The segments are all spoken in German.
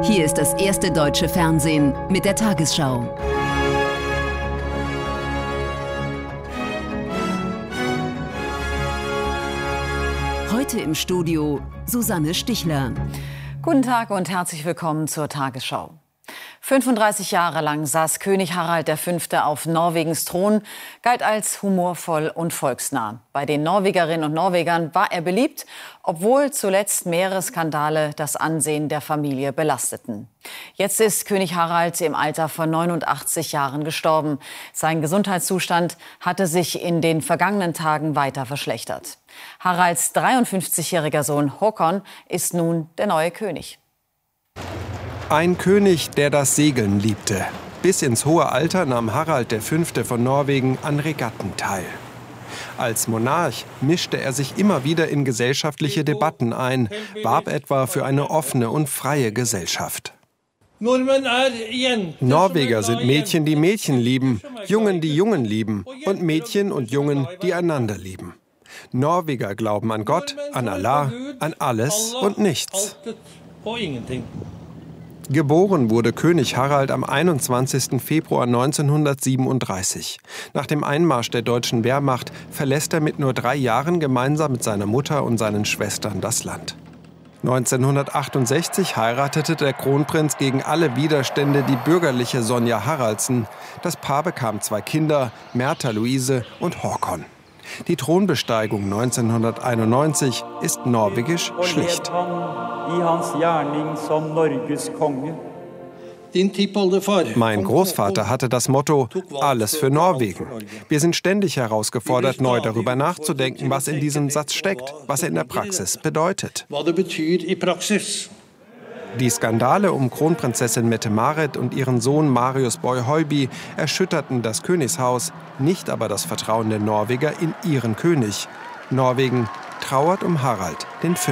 Hier ist das erste deutsche Fernsehen mit der Tagesschau. Heute im Studio Susanne Stichler. Guten Tag und herzlich willkommen zur Tagesschau. 35 Jahre lang saß König Harald V. auf Norwegens Thron, galt als humorvoll und volksnah. Bei den Norwegerinnen und Norwegern war er beliebt, obwohl zuletzt mehrere Skandale das Ansehen der Familie belasteten. Jetzt ist König Harald im Alter von 89 Jahren gestorben. Sein Gesundheitszustand hatte sich in den vergangenen Tagen weiter verschlechtert. Haralds 53-jähriger Sohn Håkon ist nun der neue König. Ein König, der das Segeln liebte. Bis ins hohe Alter nahm Harald V. von Norwegen an Regatten teil. Als Monarch mischte er sich immer wieder in gesellschaftliche Debatten ein, warb etwa für eine offene und freie Gesellschaft. Norweger sind Mädchen, die Mädchen lieben, Jungen, die Jungen lieben und Mädchen und Jungen, die einander lieben. Norweger glauben an Gott, an Allah, an alles und nichts. Geboren wurde König Harald am 21. Februar 1937. Nach dem Einmarsch der deutschen Wehrmacht verlässt er mit nur 3 Jahren gemeinsam mit seiner Mutter und seinen Schwestern das Land. 1968 heiratete der Kronprinz gegen alle Widerstände die bürgerliche Sonja Haraldsen. Das Paar bekam 2 Kinder, Märtha Luise und Håkon. Die Thronbesteigung 1991 ist norwegisch schlicht. Mein Großvater hatte das Motto, alles für Norwegen. Wir sind ständig herausgefordert, neu darüber nachzudenken, was in diesem Satz steckt, was er in der Praxis bedeutet. Die Skandale um Kronprinzessin Mette-Marit und ihren Sohn Marius Boy-Høiby erschütterten das Königshaus, nicht aber das Vertrauen der Norweger in ihren König. Norwegen trauert um Harald V.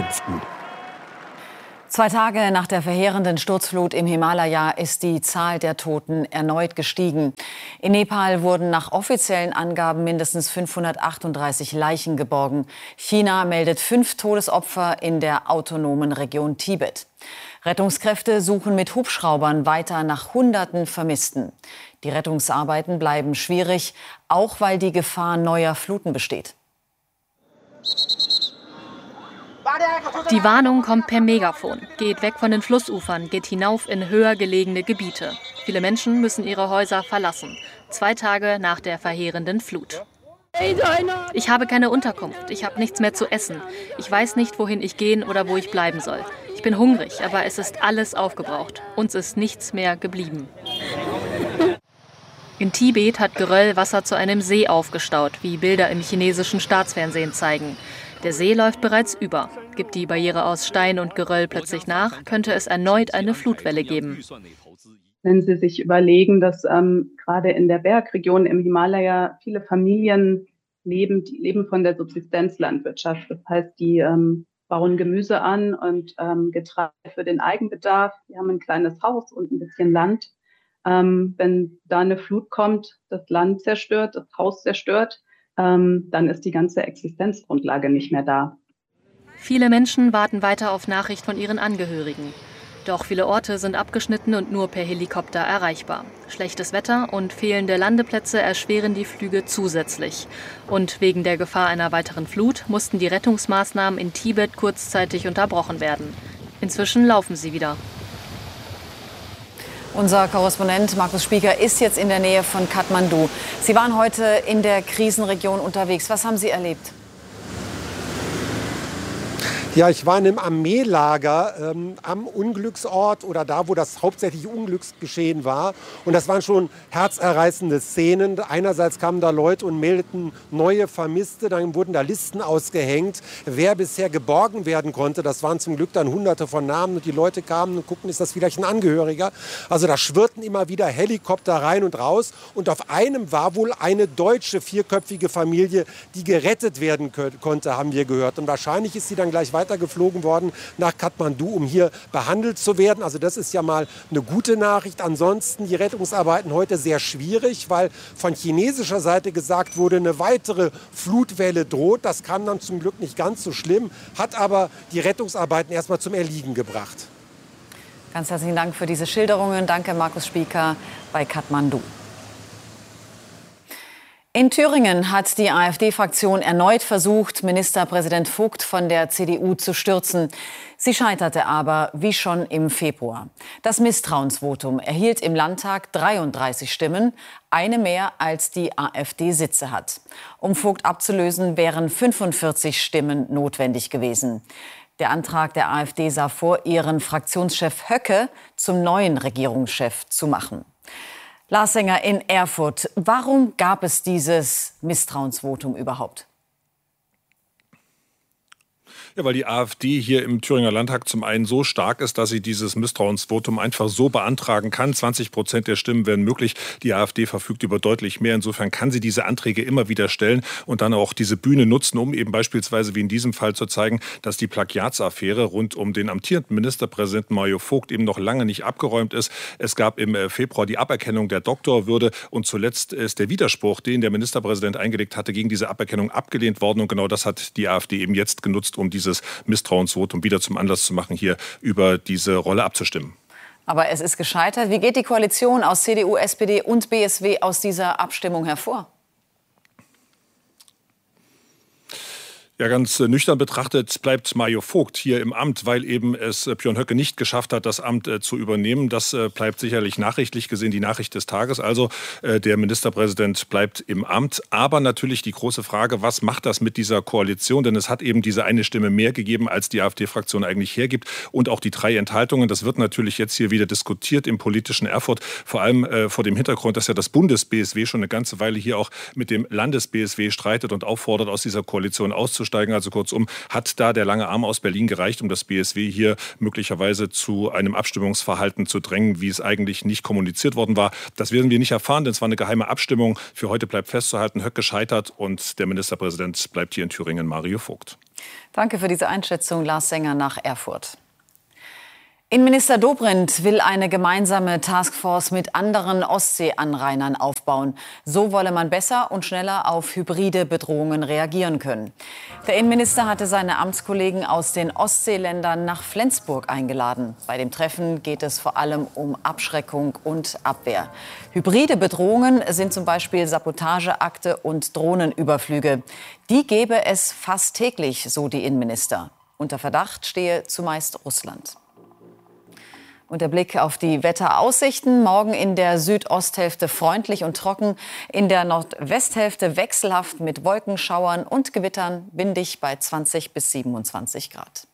2 Tage nach der verheerenden Sturzflut im Himalaya ist die Zahl der Toten erneut gestiegen. In Nepal wurden nach offiziellen Angaben mindestens 538 Leichen geborgen. China meldet 5 Todesopfer in der autonomen Region Tibet. Rettungskräfte suchen mit Hubschraubern weiter nach Hunderten Vermissten. Die Rettungsarbeiten bleiben schwierig, auch weil die Gefahr neuer Fluten besteht. Die Warnung kommt per Megafon, geht weg von den Flussufern, geht hinauf in höher gelegene Gebiete. Viele Menschen müssen ihre Häuser verlassen, 2 Tage nach der verheerenden Flut. Ich habe keine Unterkunft, ich habe nichts mehr zu essen. Ich weiß nicht, wohin ich gehen oder wo ich bleiben soll. Ich bin hungrig, aber es ist alles aufgebraucht. Uns ist nichts mehr geblieben. In Tibet hat Geröll Wasser zu einem See aufgestaut, wie Bilder im chinesischen Staatsfernsehen zeigen. Der See läuft bereits über. Gibt die Barriere aus Stein und Geröll plötzlich nach, könnte es erneut eine Flutwelle geben. Wenn Sie sich überlegen, dass gerade in der Bergregion im Himalaya viele Familien leben, die leben von der Subsistenzlandwirtschaft. Das heißt, die bauen Gemüse an und Getreide für den Eigenbedarf. Die haben ein kleines Haus und ein bisschen Land. Wenn da eine Flut kommt, das Land zerstört, das Haus zerstört, dann ist die ganze Existenzgrundlage nicht mehr da. Viele Menschen warten weiter auf Nachricht von ihren Angehörigen. Doch viele Orte sind abgeschnitten und nur per Helikopter erreichbar. Schlechtes Wetter und fehlende Landeplätze erschweren die Flüge zusätzlich. Und wegen der Gefahr einer weiteren Flut mussten die Rettungsmaßnahmen in Tibet kurzzeitig unterbrochen werden. Inzwischen laufen sie wieder. Unser Korrespondent Markus Spieker ist jetzt in der Nähe von Kathmandu. Sie waren heute in der Krisenregion unterwegs. Was haben Sie erlebt? Ja, ich war in einem Armeelager am Unglücksort oder da, wo das hauptsächliche Unglücksgeschehen war. Und das waren schon herzerreißende Szenen. Einerseits kamen da Leute und meldeten neue Vermisste. Dann wurden da Listen ausgehängt, wer bisher geborgen werden konnte. Das waren zum Glück dann Hunderte von Namen. Und die Leute kamen und guckten, ist das vielleicht ein Angehöriger? Also da schwirrten immer wieder Helikopter rein und raus. Und auf einem war wohl eine deutsche 4-köpfige Familie, die gerettet werden konnte, haben wir gehört. Und wahrscheinlich ist sie dann gleich geflogen worden nach Kathmandu, um hier behandelt zu werden. Also das ist ja mal eine gute Nachricht. Ansonsten die Rettungsarbeiten heute sehr schwierig, weil von chinesischer Seite gesagt wurde, eine weitere Flutwelle droht. Das kam dann zum Glück nicht ganz so schlimm, hat aber die Rettungsarbeiten erstmal zum Erliegen gebracht. Ganz herzlichen Dank für diese Schilderungen. Danke, Markus Spieker bei Kathmandu. In Thüringen hat die AfD-Fraktion erneut versucht, Ministerpräsident Vogt von der CDU zu stürzen. Sie scheiterte aber, wie schon im Februar. Das Misstrauensvotum erhielt im Landtag 33 Stimmen, eine mehr als die AfD Sitze hat. Um Vogt abzulösen, wären 45 Stimmen notwendig gewesen. Der Antrag der AfD sah vor, ihren Fraktionschef Höcke zum neuen Regierungschef zu machen. Lars Sänger in Erfurt. Warum gab es dieses Misstrauensvotum überhaupt? Ja, weil die AfD hier im Thüringer Landtag zum einen so stark ist, dass sie dieses Misstrauensvotum einfach so beantragen kann. 20% der Stimmen wären möglich. Die AfD verfügt über deutlich mehr. Insofern kann sie diese Anträge immer wieder stellen und dann auch diese Bühne nutzen, um eben beispielsweise wie in diesem Fall zu zeigen, dass die Plagiatsaffäre rund um den amtierenden Ministerpräsidenten Mario Vogt eben noch lange nicht abgeräumt ist. Es gab im Februar die Aberkennung der Doktorwürde und zuletzt ist der Widerspruch, den der Ministerpräsident eingelegt hatte, gegen diese Aberkennung abgelehnt worden. Und genau das hat die AfD eben jetzt genutzt, um dieses Misstrauensvotum wieder zum Anlass zu machen, hier über diese Rolle abzustimmen. Aber es ist gescheitert. Wie geht die Koalition aus CDU, SPD und BSW aus dieser Abstimmung hervor? Ja, ganz nüchtern betrachtet bleibt Mario Vogt hier im Amt, weil eben es Björn Höcke nicht geschafft hat, das Amt zu übernehmen. Das bleibt sicherlich nachrichtlich gesehen die Nachricht des Tages. Also der Ministerpräsident bleibt im Amt. Aber natürlich die große Frage, was macht das mit dieser Koalition? Denn es hat eben diese eine Stimme mehr gegeben, als die AfD-Fraktion eigentlich hergibt. Und auch die 3 Enthaltungen. Das wird natürlich jetzt hier wieder diskutiert im politischen Erfurt. Vor allem vor dem Hintergrund, dass ja das Bundes-BSW schon eine ganze Weile hier auch mit dem Landes-BSW streitet und auffordert, aus dieser Koalition auszusteigen. Also kurzum, hat da der lange Arm aus Berlin gereicht, um das BSW hier möglicherweise zu einem Abstimmungsverhalten zu drängen, wie es eigentlich nicht kommuniziert worden war. Das werden wir nicht erfahren, denn es war eine geheime Abstimmung. Für heute bleibt festzuhalten, Höcke scheitert und der Ministerpräsident bleibt hier in Thüringen, Mario Vogt. Danke für diese Einschätzung, Lars Sänger nach Erfurt. Innenminister Dobrindt will eine gemeinsame Taskforce mit anderen Ostseeanrainern aufbauen. So wolle man besser und schneller auf hybride Bedrohungen reagieren können. Der Innenminister hatte seine Amtskollegen aus den Ostseeländern nach Flensburg eingeladen. Bei dem Treffen geht es vor allem um Abschreckung und Abwehr. Hybride Bedrohungen sind zum Beispiel Sabotageakte und Drohnenüberflüge. Die gebe es fast täglich, so die Innenminister. Unter Verdacht stehe zumeist Russland. Und der Blick auf die Wetteraussichten. Morgen in der Südosthälfte freundlich und trocken, in der Nordwesthälfte wechselhaft mit Wolkenschauern und Gewittern, windig bei 20 bis 27 Grad.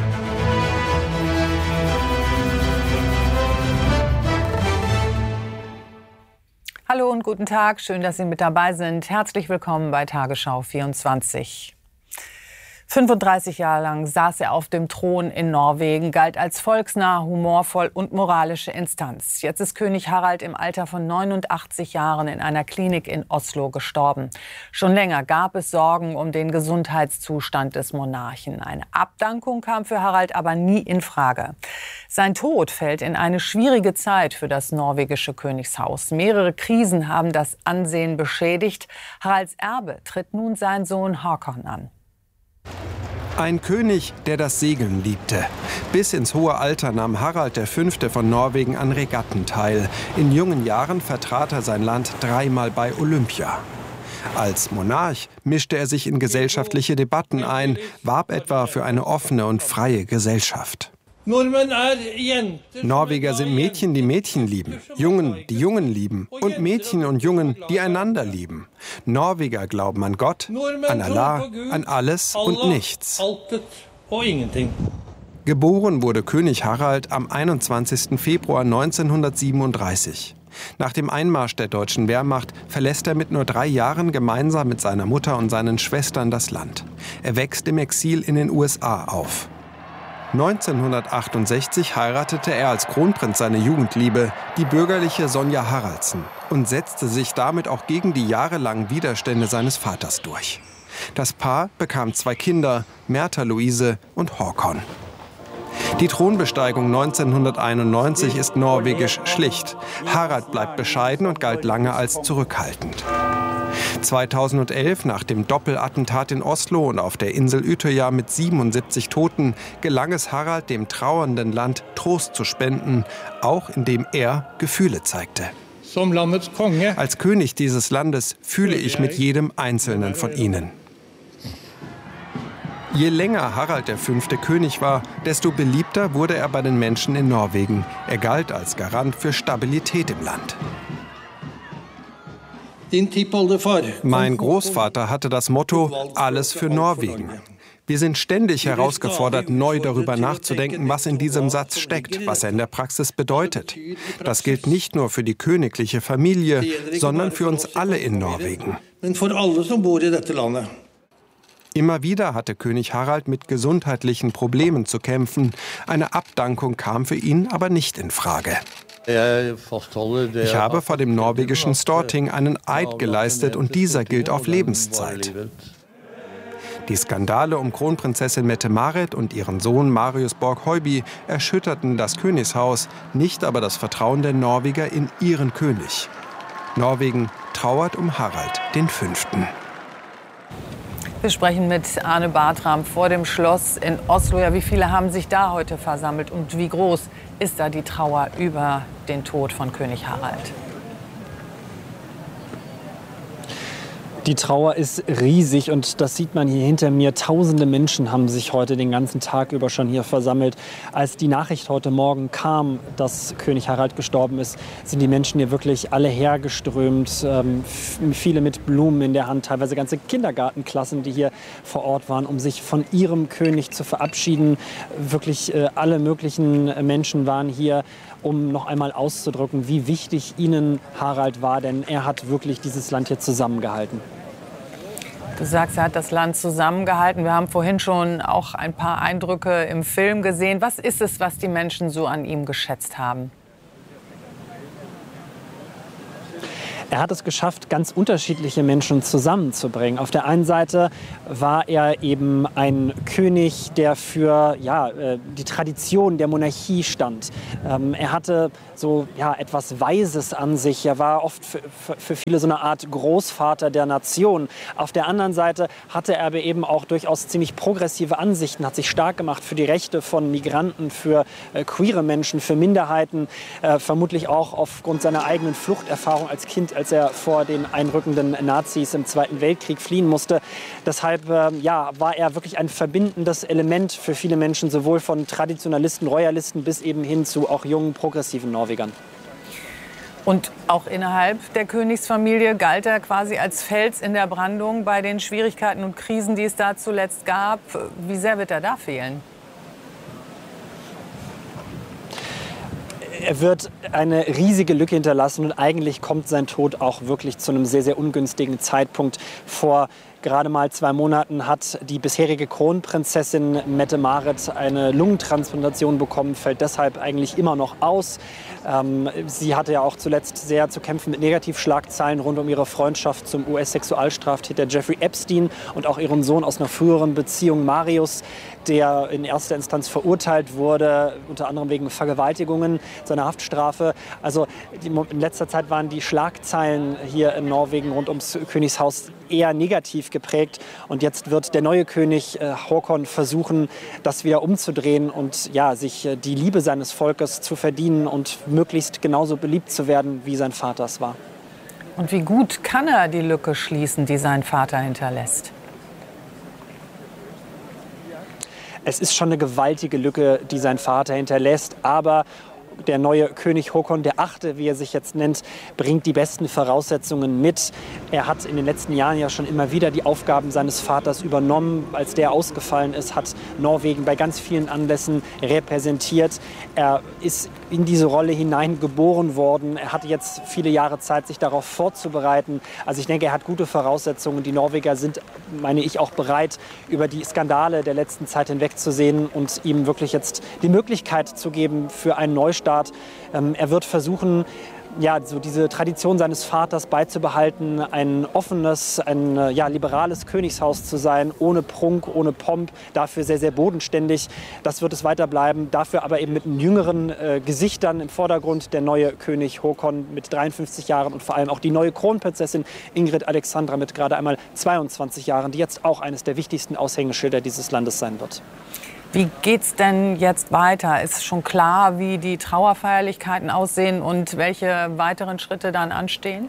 Hallo und guten Tag, schön, dass Sie mit dabei sind. Herzlich willkommen bei Tagesschau 24. 35 Jahre lang saß er auf dem Thron in Norwegen, galt als volksnah, humorvoll und moralische Instanz. Jetzt ist König Harald im Alter von 89 Jahren in einer Klinik in Oslo gestorben. Schon länger gab es Sorgen um den Gesundheitszustand des Monarchen. Eine Abdankung kam für Harald aber nie in Frage. Sein Tod fällt in eine schwierige Zeit für das norwegische Königshaus. Mehrere Krisen haben das Ansehen beschädigt. Haralds Erbe tritt nun sein Sohn Håkon an. Ein König, der das Segeln liebte. Bis ins hohe Alter nahm Harald V. von Norwegen an Regatten teil. In jungen Jahren vertrat er sein Land 3-mal bei Olympia. Als Monarch mischte er sich in gesellschaftliche Debatten ein, warb etwa für eine offene und freie Gesellschaft. Norweger sind Mädchen, die Mädchen lieben, Jungen, die Jungen lieben und Mädchen und Jungen, die einander lieben. Norweger glauben an Gott, an Allah, an alles und nichts. Geboren wurde König Harald am 21. Februar 1937. Nach dem Einmarsch der deutschen Wehrmacht verlässt er mit nur 3 Jahren gemeinsam mit seiner Mutter und seinen Schwestern das Land. Er wächst im Exil in den USA auf. 1968 heiratete er als Kronprinz seine Jugendliebe, die bürgerliche Sonja Haraldsen, und setzte sich damit auch gegen die jahrelangen Widerstände seines Vaters durch. Das Paar bekam 2 Kinder, Märtha Louise und Håkon. Die Thronbesteigung 1991 ist norwegisch schlicht. Harald bleibt bescheiden und galt lange als zurückhaltend. 2011, nach dem Doppelattentat in Oslo und auf der Insel Utøya mit 77 Toten, gelang es Harald, dem trauernden Land Trost zu spenden, auch indem er Gefühle zeigte. Als König dieses Landes fühle ich mit jedem Einzelnen von ihnen. Je länger Harald V. König war, desto beliebter wurde er bei den Menschen in Norwegen. Er galt als Garant für Stabilität im Land. Mein Großvater hatte das Motto, alles für Norwegen. Wir sind ständig herausgefordert, neu darüber nachzudenken, was in diesem Satz steckt, was er in der Praxis bedeutet. Das gilt nicht nur für die königliche Familie, sondern für uns alle in Norwegen. Immer wieder hatte König Harald mit gesundheitlichen Problemen zu kämpfen. Eine Abdankung kam für ihn aber nicht in Frage. Ich habe vor dem norwegischen Storting einen Eid geleistet und dieser gilt auf Lebenszeit. Die Skandale um Kronprinzessin Mette-Marit und ihren Sohn Marius Borg-Høiby erschütterten das Königshaus, nicht aber das Vertrauen der Norweger in ihren König. Norwegen trauert um Harald V. Wir sprechen mit Arne Bartram vor dem Schloss in Oslo. Ja, wie viele haben sich da heute versammelt und wie groß ist da die Trauer über den Tod von König Harald? Die Trauer ist riesig und das sieht man hier hinter mir. Tausende Menschen haben sich heute den ganzen Tag über schon hier versammelt. Als die Nachricht heute Morgen kam, dass König Harald gestorben ist, sind die Menschen hier wirklich alle hergeströmt. Viele mit Blumen in der Hand, teilweise ganze Kindergartenklassen, die hier vor Ort waren, um sich von ihrem König zu verabschieden. Wirklich alle möglichen Menschen waren hier, um noch einmal auszudrücken, wie wichtig ihnen Harald war, denn er hat wirklich dieses Land hier zusammengehalten. Du sagst, er hat das Land zusammengehalten. Wir haben vorhin schon auch ein paar Eindrücke im Film gesehen. Was ist es, was die Menschen so an ihm geschätzt haben? Er hat es geschafft, ganz unterschiedliche Menschen zusammenzubringen. Auf der einen Seite war er eben ein König, der für die Tradition der Monarchie stand. Er hatte so etwas Weises an sich. Er war oft für viele so eine Art Großvater der Nation. Auf der anderen Seite hatte er aber eben auch durchaus ziemlich progressive Ansichten, hat sich stark gemacht für die Rechte von Migranten, für queere Menschen, für Minderheiten, vermutlich auch aufgrund seiner eigenen Fluchterfahrung als Kind, als er vor den einrückenden Nazis im Zweiten Weltkrieg fliehen musste. Deshalb war er wirklich ein verbindendes Element für viele Menschen, sowohl von Traditionalisten, Royalisten bis eben hin zu auch jungen, progressiven Norwegern. Und auch innerhalb der Königsfamilie galt er quasi als Fels in der Brandung bei den Schwierigkeiten und Krisen, die es da zuletzt gab. Wie sehr wird er da fehlen? Er wird eine riesige Lücke hinterlassen und eigentlich kommt sein Tod auch wirklich zu einem sehr, sehr ungünstigen Zeitpunkt. Vor gerade mal 2 Monaten hat die bisherige Kronprinzessin Mette-Marit eine Lungentransplantation bekommen, fällt deshalb eigentlich immer noch aus. Sie hatte ja auch zuletzt sehr zu kämpfen mit Negativschlagzeilen rund um ihre Freundschaft zum US-Sexualstraftäter Jeffrey Epstein und auch ihren Sohn aus einer früheren Beziehung Marius, der in erster Instanz verurteilt wurde, unter anderem wegen Vergewaltigungen, seiner Haftstrafe. Also in letzter Zeit waren die Schlagzeilen hier in Norwegen rund ums Königshaus eher negativ geprägt. Und jetzt wird der neue König Håkon versuchen, das wieder umzudrehen und sich die Liebe seines Volkes zu verdienen und möglichst genauso beliebt zu werden, wie sein Vater es war. Und wie gut kann er die Lücke schließen, die sein Vater hinterlässt? Es ist schon eine gewaltige Lücke, die sein Vater hinterlässt, aber der neue König Håkon VIII., wie er sich jetzt nennt, bringt die besten Voraussetzungen mit. Er hat in den letzten Jahren ja schon immer wieder die Aufgaben seines Vaters übernommen. Als der ausgefallen ist, hat Norwegen bei ganz vielen Anlässen repräsentiert. Er ist in diese Rolle hineingeboren worden. Er hatte jetzt viele Jahre Zeit, sich darauf vorzubereiten. Also ich denke, er hat gute Voraussetzungen. Die Norweger sind, meine ich, auch bereit, über die Skandale der letzten Zeit hinwegzusehen und ihm wirklich jetzt die Möglichkeit zu geben für einen Neustart. Er wird versuchen, so diese Tradition seines Vaters beizubehalten, ein offenes, ein liberales Königshaus zu sein, ohne Prunk, ohne Pomp, dafür sehr, sehr bodenständig. Das wird es weiter bleiben, dafür aber eben mit jüngeren Gesichtern im Vordergrund, der neue König Håkon mit 53 Jahren und vor allem auch die neue Kronprinzessin Ingrid Alexandra mit gerade einmal 22 Jahren, die jetzt auch eines der wichtigsten Aushängeschilder dieses Landes sein wird. Wie geht's denn jetzt weiter? Ist schon klar, wie die Trauerfeierlichkeiten aussehen und welche weiteren Schritte dann anstehen?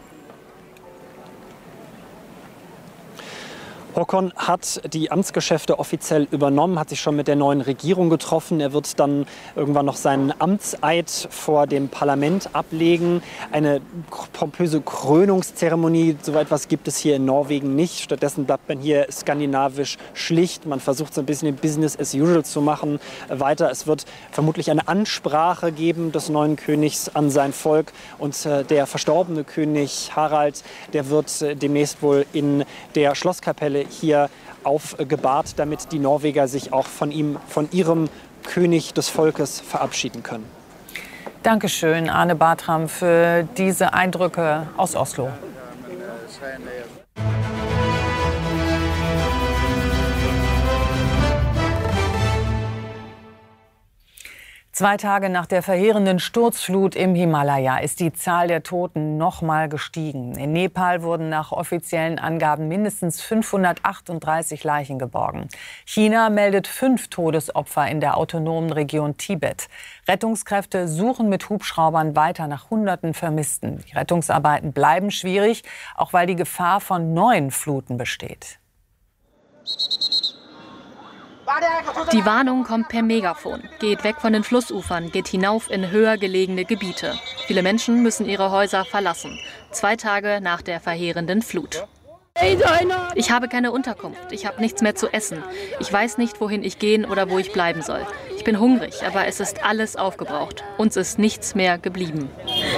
Håkon hat die Amtsgeschäfte offiziell übernommen, hat sich schon mit der neuen Regierung getroffen. Er wird dann irgendwann noch seinen Amtseid vor dem Parlament ablegen. Eine pompöse Krönungszeremonie, so etwas gibt es hier in Norwegen nicht. Stattdessen bleibt man hier skandinavisch schlicht. Man versucht so ein bisschen den Business as usual zu machen. Weiter, es wird vermutlich eine Ansprache geben des neuen Königs an sein Volk. Und der verstorbene König Harald, der wird demnächst wohl in der Schlosskapelle hier aufgebahrt, damit die Norweger sich auch von ihrem König des Volkes verabschieden können. Dankeschön, Arne Bartram, für diese Eindrücke aus Oslo. 2 Tage nach der verheerenden Sturzflut im Himalaya ist die Zahl der Toten noch mal gestiegen. In Nepal wurden nach offiziellen Angaben mindestens 538 Leichen geborgen. China meldet 5 Todesopfer in der autonomen Region Tibet. Rettungskräfte suchen mit Hubschraubern weiter nach Hunderten Vermissten. Die Rettungsarbeiten bleiben schwierig, auch weil die Gefahr von neuen Fluten besteht. Die Warnung kommt per Megafon, geht weg von den Flussufern, geht hinauf in höher gelegene Gebiete. Viele Menschen müssen ihre Häuser verlassen, 2 Tage nach der verheerenden Flut. Ich habe keine Unterkunft, ich habe nichts mehr zu essen. Ich weiß nicht, wohin ich gehen oder wo ich bleiben soll. Ich bin hungrig, aber es ist alles aufgebraucht. Uns ist nichts mehr geblieben.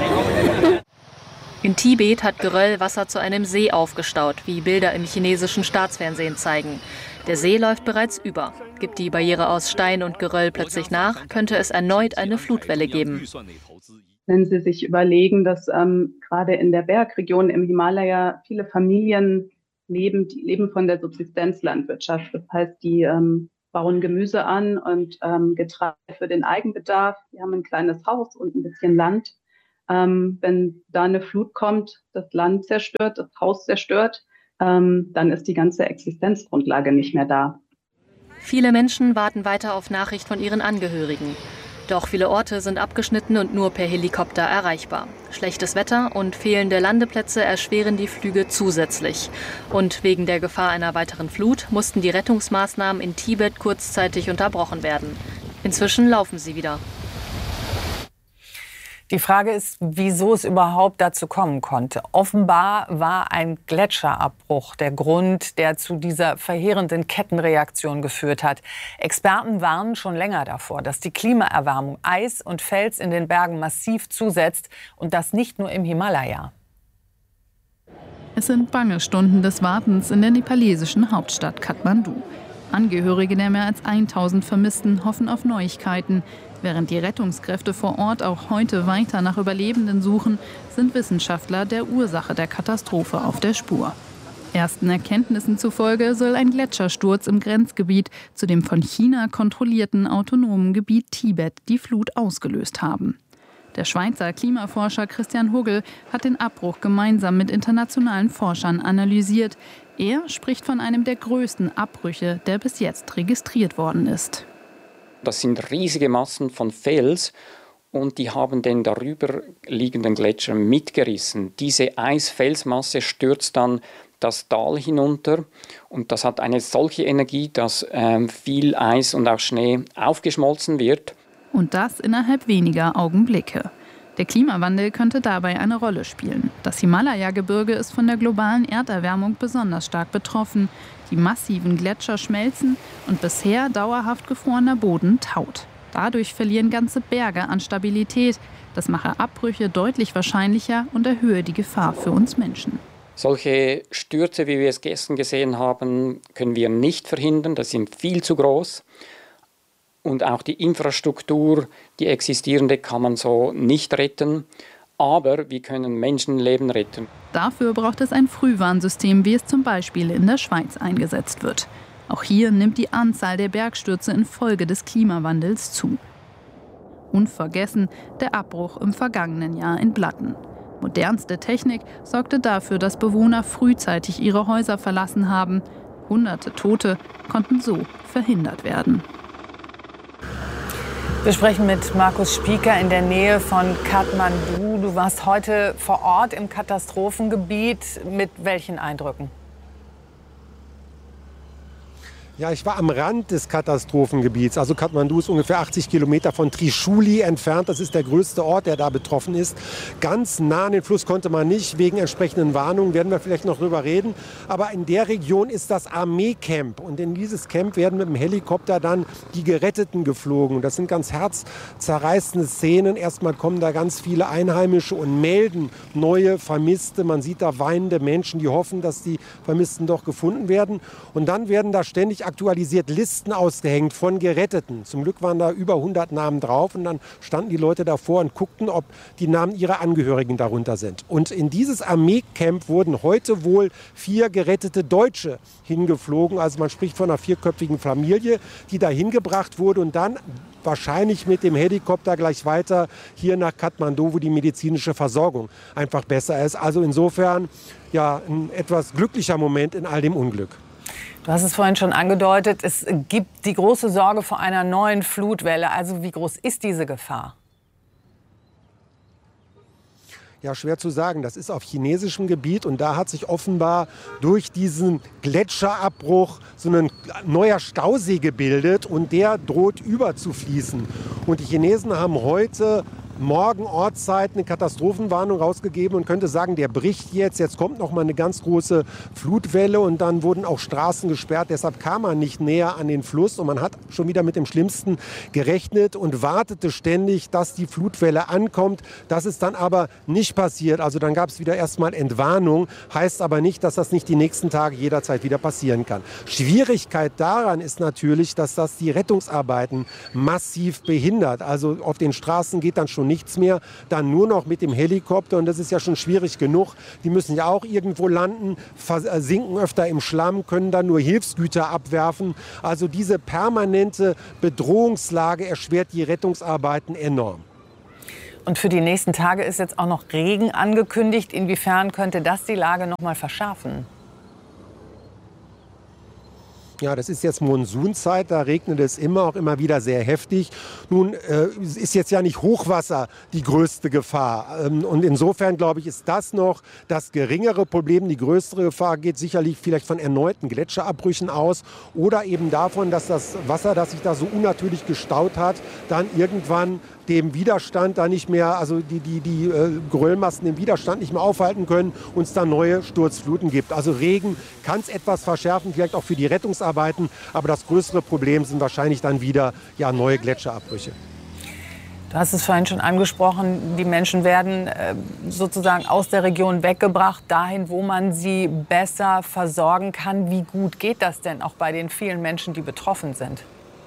In Tibet hat Geröll Wasser zu einem See aufgestaut, wie Bilder im chinesischen Staatsfernsehen zeigen. Der See läuft bereits über. Gibt die Barriere aus Stein und Geröll plötzlich nach, könnte es erneut eine Flutwelle geben. Wenn Sie sich überlegen, dass gerade in der Bergregion im Himalaya viele Familien leben von der Subsistenzlandwirtschaft. Das heißt, die bauen Gemüse an und Getreide für den Eigenbedarf. Die haben ein kleines Haus und ein bisschen Land. Wenn da eine Flut kommt, das Land zerstört, das Haus zerstört, dann ist die ganze Existenzgrundlage nicht mehr da. Viele Menschen warten weiter auf Nachricht von ihren Angehörigen. Doch viele Orte sind abgeschnitten und nur per Helikopter erreichbar. Schlechtes Wetter und fehlende Landeplätze erschweren die Flüge zusätzlich. Und wegen der Gefahr einer weiteren Flut mussten die Rettungsmaßnahmen in Tibet kurzzeitig unterbrochen werden. Inzwischen laufen sie wieder. Die Frage ist, wieso es überhaupt dazu kommen konnte. Offenbar war ein Gletscherabbruch der Grund, der zu dieser verheerenden Kettenreaktion geführt hat. Experten warnen schon länger davor, dass die Klimaerwärmung Eis und Fels in den Bergen massiv zusetzt und das nicht nur im Himalaya. Es sind bange Stunden des Wartens in der nepalesischen Hauptstadt Kathmandu. Angehörige der mehr als 1000 Vermissten hoffen auf Neuigkeiten. Während die Rettungskräfte vor Ort auch heute weiter nach Überlebenden suchen, sind Wissenschaftler der Ursache der Katastrophe auf der Spur. Ersten Erkenntnissen zufolge soll ein Gletschersturz im Grenzgebiet zu dem von China kontrollierten autonomen Gebiet Tibet die Flut ausgelöst haben. Der Schweizer Klimaforscher Christian Hugel hat den Abbruch gemeinsam mit internationalen Forschern analysiert. Er spricht von einem der größten Abbrüche, der bis jetzt registriert worden ist. Das sind riesige Massen von Fels und die haben den darüber liegenden Gletscher mitgerissen. Diese Eisfelsmasse stürzt dann das Tal hinunter und das hat eine solche Energie, dass viel Eis und auch Schnee aufgeschmolzen wird. Und das innerhalb weniger Augenblicke. Der Klimawandel könnte dabei eine Rolle spielen. Das Himalaya-Gebirge ist von der globalen Erderwärmung besonders stark betroffen. Die massiven Gletscher schmelzen und bisher dauerhaft gefrorener Boden taut. Dadurch verlieren ganze Berge an Stabilität. Das mache Abbrüche deutlich wahrscheinlicher und erhöhe die Gefahr für uns Menschen. Solche Stürze, wie wir es gestern gesehen haben, können wir nicht verhindern. Das sind viel zu groß. Und auch die Infrastruktur, die existierende, kann man so nicht retten. aber wir können Menschenleben retten. Dafür braucht es ein Frühwarnsystem, wie es zum Beispiel in der Schweiz eingesetzt wird. Auch hier nimmt die Anzahl der Bergstürze infolge des Klimawandels zu. Unvergessen der Abbruch im vergangenen Jahr in Blatten. Modernste Technik sorgte dafür, dass Bewohner frühzeitig ihre Häuser verlassen haben. Hunderte Tote konnten so verhindert werden. Wir sprechen mit Markus Spieker in der Nähe von Kathmandu. Du warst heute vor Ort im Katastrophengebiet. Mit welchen Eindrücken? Ja, ich war am Rand des Katastrophengebiets. Also Kathmandu ist ungefähr 80 Kilometer von Trishuli entfernt. Das ist der größte Ort, der da betroffen ist. Ganz nah an den Fluss konnte man nicht, wegen entsprechenden Warnungen, werden wir vielleicht noch drüber reden. Aber in der Region ist das Armeecamp. Und in dieses Camp werden mit dem Helikopter dann die Geretteten geflogen. Das sind ganz herzzerreißende Szenen. Erstmal kommen da ganz viele Einheimische und melden neue Vermisste. Man sieht da weinende Menschen, die hoffen, dass die Vermissten doch gefunden werden. Und dann werden da ständig aktualisiert Listen ausgehängt von Geretteten. Zum Glück waren da über 100 Namen drauf und dann standen die Leute davor und guckten, ob die Namen ihrer Angehörigen darunter sind. Und in dieses Armeecamp wurden heute wohl 4 gerettete Deutsche hingeflogen. Also man spricht von einer 4-köpfigen Familie, die da hingebracht wurde und dann wahrscheinlich mit dem Helikopter gleich weiter hier nach Kathmandu, wo die medizinische Versorgung einfach besser ist. Also insofern ja ein etwas glücklicher Moment in all dem Unglück. Du hast es vorhin schon angedeutet, es gibt die große Sorge vor einer neuen Flutwelle. Also wie groß ist diese Gefahr? Ja, schwer zu sagen. Das ist auf chinesischem Gebiet und da hat sich offenbar durch diesen Gletscherabbruch so ein neuer Stausee gebildet und der droht überzufließen. Und die Chinesen haben heute Morgen Ortszeit eine Katastrophenwarnung rausgegeben und könnte sagen, der bricht jetzt. Jetzt kommt noch mal eine ganz große Flutwelle und dann wurden auch Straßen gesperrt. Deshalb kam man nicht näher an den Fluss und man hat schon wieder mit dem Schlimmsten gerechnet und wartete ständig, dass die Flutwelle ankommt. Das ist dann aber nicht passiert. Also dann gab es wieder erstmal Entwarnung. Heißt aber nicht, dass das nicht die nächsten Tage jederzeit wieder passieren kann. Schwierigkeit daran ist natürlich, dass das die Rettungsarbeiten massiv behindert. Also auf den Straßen geht dann schon nichts mehr, dann nur noch mit dem Helikopter und das ist ja schon schwierig genug. Die müssen ja auch irgendwo landen, versinken öfter im Schlamm, können dann nur Hilfsgüter abwerfen. Also diese permanente Bedrohungslage erschwert die Rettungsarbeiten enorm. Und für die nächsten Tage ist jetzt auch noch Regen angekündigt. Inwiefern könnte das die Lage noch mal verschärfen? Ja, das ist jetzt Monsunzeit, da regnet es auch immer wieder sehr heftig. Nun ist jetzt ja nicht Hochwasser die größte Gefahr. Und insofern, glaube ich, ist das noch das geringere Problem. Die größere Gefahr geht sicherlich vielleicht von erneuten Gletscherabbrüchen aus oder eben davon, dass das Wasser, das sich da so unnatürlich gestaut hat, dann irgendwann dem Widerstand da nicht mehr, also die Geröllmassen den Widerstand nicht mehr aufhalten können und es dann neue Sturzfluten gibt. Also Regen kann es etwas verschärfen, vielleicht auch für die Rettungsarbeiten, aber das größere Problem sind wahrscheinlich dann wieder ja, neue Gletscherabbrüche. Du hast es vorhin schon angesprochen, die Menschen werden sozusagen aus der Region weggebracht, dahin, wo man sie besser versorgen kann. Wie gut geht das denn auch bei den vielen Menschen, die betroffen sind?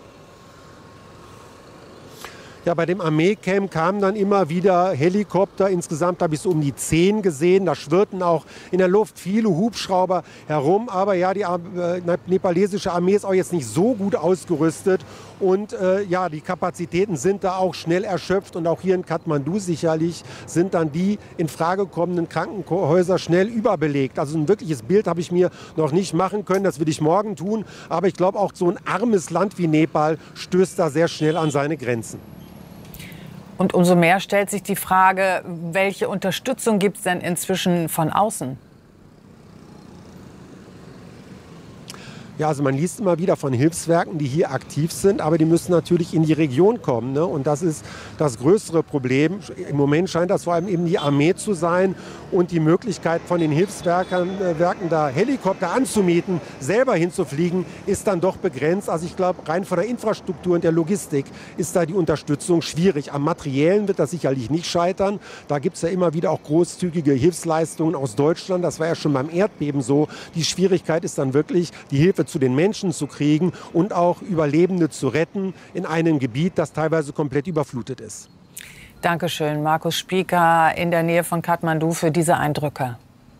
Ja, bei dem Armeecamp kamen dann immer wieder Helikopter. Insgesamt habe ich so um die 10 gesehen. Da schwirrten auch in der Luft viele Hubschrauber herum. Aber ja, die nepalesische Armee ist auch jetzt nicht so gut ausgerüstet. Und ja, die Kapazitäten sind da auch schnell erschöpft. Und auch hier in Kathmandu sicherlich sind dann die in Frage kommenden Krankenhäuser schnell überbelegt. Also ein wirkliches Bild habe ich mir noch nicht machen können. Das will ich morgen tun. Aber ich glaube, auch so ein armes Land wie Nepal stößt da sehr schnell an seine Grenzen. Und umso mehr stellt sich die Frage, welche Unterstützung gibt es denn inzwischen von außen? Ja, also man liest immer wieder von Hilfswerken, die hier aktiv sind, aber die müssen natürlich in die Region kommen, ne? Und das ist das größere Problem. Im Moment scheint das vor allem eben die Armee zu sein und die Möglichkeit von den Hilfswerken da Helikopter anzumieten, selber hinzufliegen, ist dann doch begrenzt. Also ich glaube, rein von der Infrastruktur und der Logistik ist da die Unterstützung schwierig. Am Materiellen wird das sicherlich nicht scheitern. Da gibt es ja immer wieder auch großzügige Hilfsleistungen aus Deutschland. Das war ja schon beim Erdbeben so. Die Schwierigkeit ist dann wirklich, die Hilfe zu den Menschen zu kriegen und auch Überlebende zu retten in einem Gebiet, das teilweise komplett überflutet ist. Dankeschön, Markus Spieker in der Nähe von Kathmandu für diese Eindrücke.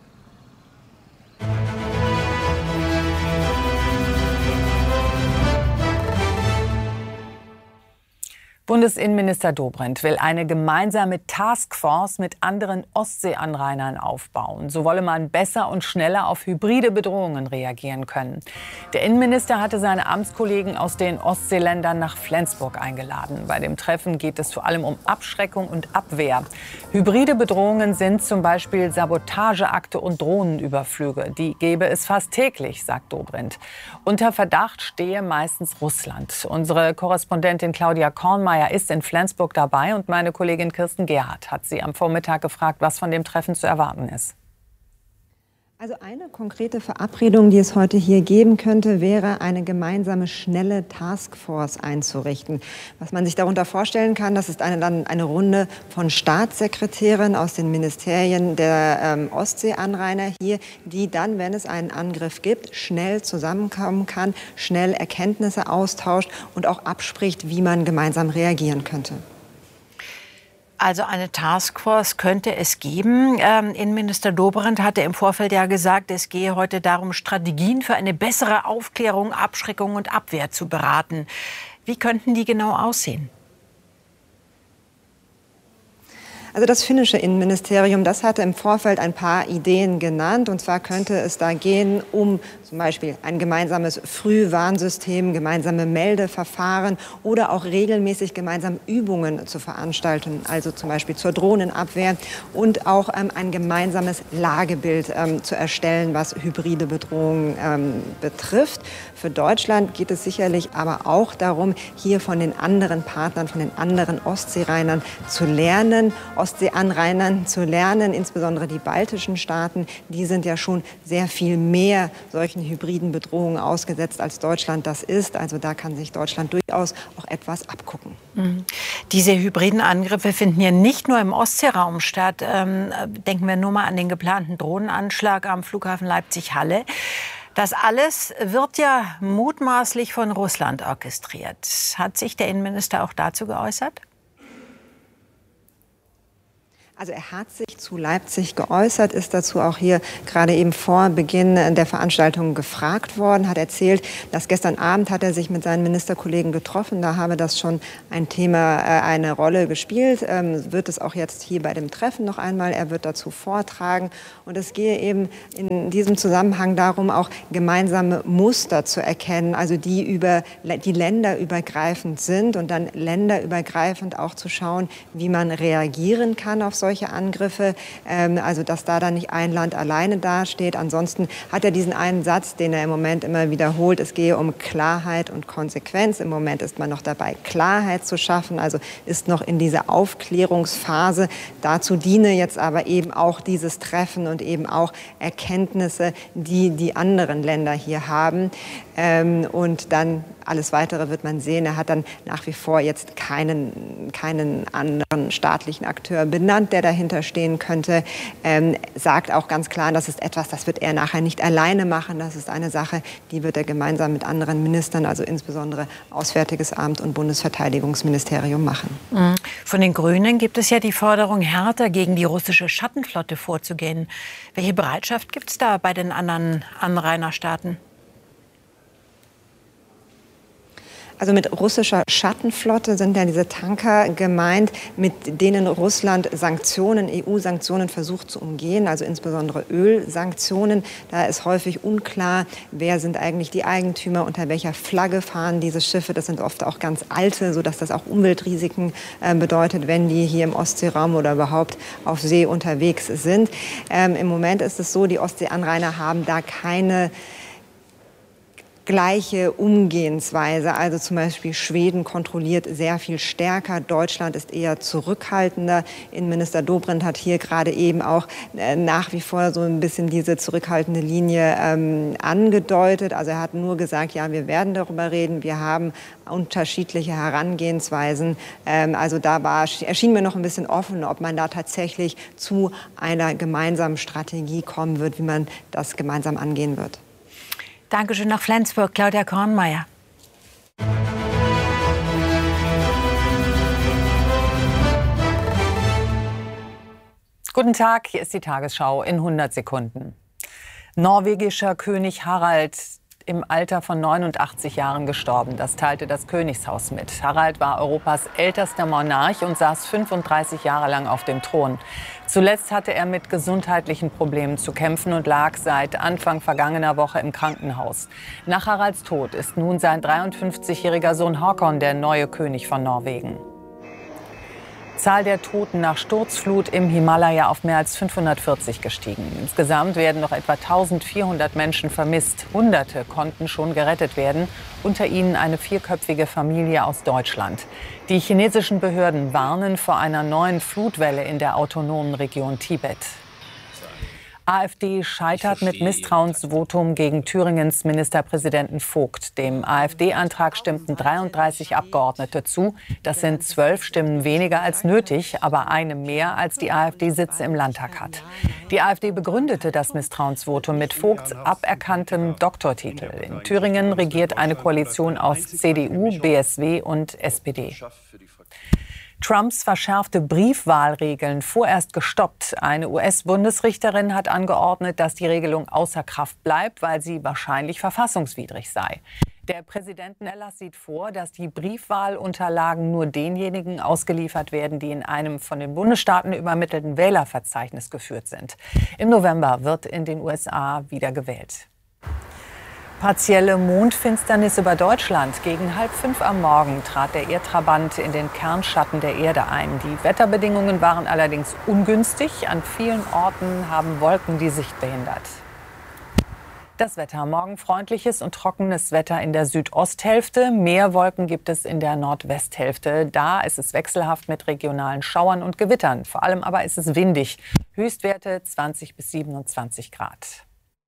Bundesinnenminister Dobrindt will eine gemeinsame Taskforce mit anderen Ostseeanrainern aufbauen. So wolle man besser und schneller auf hybride Bedrohungen reagieren können. Der Innenminister hatte seine Amtskollegen aus den Ostseeländern nach Flensburg eingeladen. Bei dem Treffen geht es vor allem um Abschreckung und Abwehr. Hybride Bedrohungen sind zum Beispiel Sabotageakte und Drohnenüberflüge. Die gäbe es fast täglich, sagt Dobrindt. Unter Verdacht stehe meistens Russland. Unsere Korrespondentin Claudia Kornmeier ist in Flensburg dabei und meine Kollegin Kirsten Gerhardt hat sie am Vormittag gefragt, was von dem Treffen zu erwarten ist. Also eine konkrete Verabredung, die es heute hier geben könnte, wäre eine gemeinsame schnelle Taskforce einzurichten. Was man sich darunter vorstellen kann, das ist eine Runde von Staatssekretären aus den Ministerien der Ostseeanrainer hier, die dann, wenn es einen Angriff gibt, schnell zusammenkommen kann, schnell Erkenntnisse austauscht und auch abspricht, wie man gemeinsam reagieren könnte. Also eine Taskforce könnte es geben. Innenminister Dobrindt hatte im Vorfeld ja gesagt, es gehe heute darum, Strategien für eine bessere Aufklärung, Abschreckung und Abwehr zu beraten. Wie könnten die genau aussehen? Also das finnische Innenministerium, das hatte im Vorfeld ein paar Ideen genannt. Und zwar könnte es da gehen um zum Beispiel ein gemeinsames Frühwarnsystem, gemeinsame Meldeverfahren oder auch regelmäßig gemeinsam Übungen zu veranstalten, also zum Beispiel zur Drohnenabwehr und auch ein gemeinsames Lagebild zu erstellen, was hybride Bedrohungen betrifft. Für Deutschland geht es sicherlich aber auch darum, hier von den anderen Partnern, von den anderen Ostseereinern zu lernen, Ostseeanrainern zu lernen, insbesondere die baltischen Staaten, die sind ja schon sehr viel mehr solchen hybriden Bedrohungen ausgesetzt, als Deutschland das ist. Also da kann sich Deutschland durchaus auch etwas abgucken. Diese hybriden Angriffe finden ja nicht nur im Ostseeraum statt. Denken wir nur mal an den geplanten Drohnenanschlag am Flughafen Leipzig-Halle. Das alles wird ja mutmaßlich von Russland orchestriert. Hat sich der Innenminister auch dazu geäußert? Also er hat sich zu Leipzig geäußert, ist dazu auch hier gerade eben vor Beginn der Veranstaltung gefragt worden, hat erzählt, dass gestern Abend hat er sich mit seinen Ministerkollegen getroffen, da habe das schon ein Thema, eine Rolle gespielt, wird es auch jetzt hier bei dem Treffen noch einmal, er wird dazu vortragen und es gehe eben in diesem Zusammenhang darum, auch gemeinsame Muster zu erkennen, also die länderübergreifend sind und dann länderübergreifend auch zu schauen, wie man reagieren kann auf solche Angriffe, also dass da dann nicht ein Land alleine dasteht. Ansonsten hat er diesen einen Satz, den er im Moment immer wiederholt, es gehe um Klarheit und Konsequenz. Im Moment ist man noch dabei, Klarheit zu schaffen, also ist noch in dieser Aufklärungsphase. Dazu diene jetzt aber eben auch dieses Treffen und eben auch Erkenntnisse, die die anderen Länder hier haben. Und dann alles Weitere wird man sehen. Er hat dann nach wie vor jetzt keinen anderen staatlichen Akteur benannt, der dahinter stehen könnte. Sagt auch ganz klar, das ist etwas, das wird er nachher nicht alleine machen. Das ist eine Sache, die wird er gemeinsam mit anderen Ministern, also insbesondere Auswärtiges Amt und Bundesverteidigungsministerium machen. Von den Grünen gibt es ja die Forderung, härter gegen die russische Schattenflotte vorzugehen. Welche Bereitschaft gibt es da bei den anderen Anrainerstaaten? Also mit russischer Schattenflotte sind ja diese Tanker gemeint, mit denen Russland Sanktionen, EU-Sanktionen versucht zu umgehen, also insbesondere Ölsanktionen. Da ist häufig unklar, wer sind eigentlich die Eigentümer, unter welcher Flagge fahren diese Schiffe. Das sind oft auch ganz alte, sodass das auch Umweltrisiken bedeutet, wenn die hier im Ostseeraum oder überhaupt auf See unterwegs sind. Im Moment ist es so, die Ostseeanrainer haben da keine gleiche Umgehensweise. Also zum Beispiel Schweden kontrolliert sehr viel stärker, Deutschland ist eher zurückhaltender. Innenminister Dobrindt hat hier gerade eben auch nach wie vor so ein bisschen diese zurückhaltende Linie angedeutet. Also er hat nur gesagt, ja, wir werden darüber reden, wir haben unterschiedliche Herangehensweisen. Also da erschien mir noch ein bisschen offen, ob man da tatsächlich zu einer gemeinsamen Strategie kommen wird, wie man das gemeinsam angehen wird. Dankeschön nach Flensburg, Claudia Kornmeier. Guten Tag, hier ist die Tagesschau in 100 Sekunden. Norwegischer König Harald im Alter von 89 Jahren gestorben. Das teilte das Königshaus mit. Harald war Europas ältester Monarch und saß 35 Jahre lang auf dem Thron. Zuletzt hatte er mit gesundheitlichen Problemen zu kämpfen und lag seit Anfang vergangener Woche im Krankenhaus. Nach Haralds Tod ist nun sein 53-jähriger Sohn Håkon der neue König von Norwegen. Zahl der Toten nach Sturzflut im Himalaya auf mehr als 540 gestiegen. Insgesamt werden noch etwa 1400 Menschen vermisst. Hunderte konnten schon gerettet werden, unter ihnen eine vierköpfige Familie aus Deutschland. Die chinesischen Behörden warnen vor einer neuen Flutwelle in der autonomen Region Tibet. AfD scheitert mit Misstrauensvotum gegen Thüringens Ministerpräsidenten Vogt. Dem AfD-Antrag stimmten 33 Abgeordnete zu. Das sind 12 Stimmen weniger als nötig, aber eine mehr, als die AfD Sitze im Landtag hat. Die AfD begründete das Misstrauensvotum mit Vogts aberkanntem Doktortitel. In Thüringen regiert eine Koalition aus CDU, BSW und SPD. Trumps verschärfte Briefwahlregeln vorerst gestoppt. Eine US-Bundesrichterin hat angeordnet, dass die Regelung außer Kraft bleibt, weil sie wahrscheinlich verfassungswidrig sei. Der Präsidentenerlass sieht vor, dass die Briefwahlunterlagen nur denjenigen ausgeliefert werden, die in einem von den Bundesstaaten übermittelten Wählerverzeichnis geführt sind. Im November wird in den USA wieder gewählt. Partielle Mondfinsternis über Deutschland. Gegen 4:30 am Morgen trat der Erdtrabant in den Kernschatten der Erde ein. Die Wetterbedingungen waren allerdings ungünstig. An vielen Orten haben Wolken die Sicht behindert. Das Wetter. Morgen freundliches und trockenes Wetter in der Südosthälfte. Mehr Wolken gibt es in der Nordwesthälfte. Da ist es wechselhaft mit regionalen Schauern und Gewittern. Vor allem aber ist es windig. Höchstwerte 20 bis 27 Grad.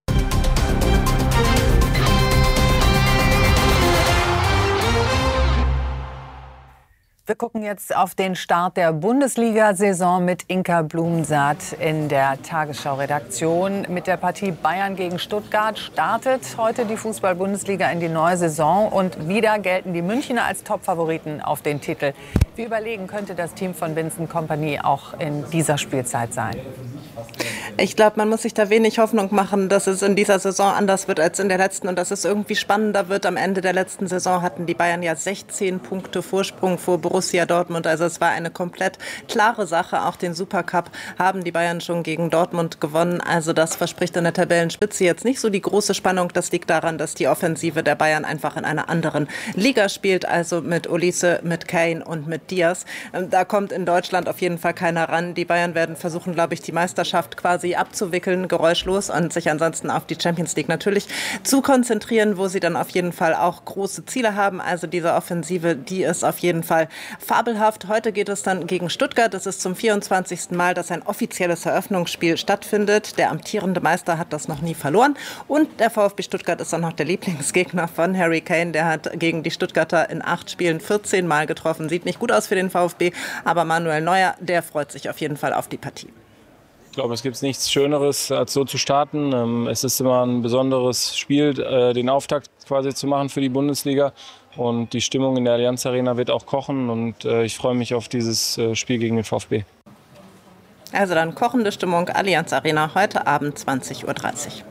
Wir gucken jetzt auf den Start der Bundesliga-Saison mit Inka Blumensaat in der Tagesschau-Redaktion. Mit der Partie Bayern gegen Stuttgart startet heute die Fußball-Bundesliga in die neue Saison. Und wieder gelten die Münchner als Top-Favoriten auf den Titel. Wie überlegen könnte das Team von Vincent Kompany auch in dieser Spielzeit sein? Ich glaube, man muss sich da wenig Hoffnung machen, dass es in dieser Saison anders wird als in der letzten und dass es irgendwie spannender wird. Am Ende der letzten Saison hatten die Bayern ja 16 Punkte Vorsprung vor Borussia Dortmund. Also es war eine komplett klare Sache. Auch den Supercup haben die Bayern schon gegen Dortmund gewonnen. Also das verspricht an der Tabellenspitze jetzt nicht so die große Spannung. Das liegt daran, dass die Offensive der Bayern einfach in einer anderen Liga spielt. Also mit Olise, mit Kane und mit Diaz. Da kommt in Deutschland auf jeden Fall keiner ran. Die Bayern werden versuchen, glaube ich, die Meisterschaft quasi abzuwickeln, geräuschlos, und sich ansonsten auf die Champions League natürlich zu konzentrieren, wo sie dann auf jeden Fall auch große Ziele haben. Also diese Offensive, die ist auf jeden Fall fabelhaft. Heute geht es dann gegen Stuttgart. Es ist zum 24. Mal, dass ein offizielles Eröffnungsspiel stattfindet. Der amtierende Meister hat das noch nie verloren. Und der VfB Stuttgart ist dann noch der Lieblingsgegner von Harry Kane. Der hat gegen die Stuttgarter in 8 Spielen 14 Mal getroffen. Sieht nicht gut aus für den VfB, aber Manuel Neuer, der freut sich auf jeden Fall auf die Partie. Ich glaube, es gibt nichts Schöneres, als so zu starten. Es ist immer ein besonderes Spiel, den Auftakt quasi zu machen für die Bundesliga. Und die Stimmung in der Allianz Arena wird auch kochen. Und ich freue mich auf dieses Spiel gegen den VfB. Also dann kochende Stimmung, Allianz Arena, heute Abend 20:30 Uhr.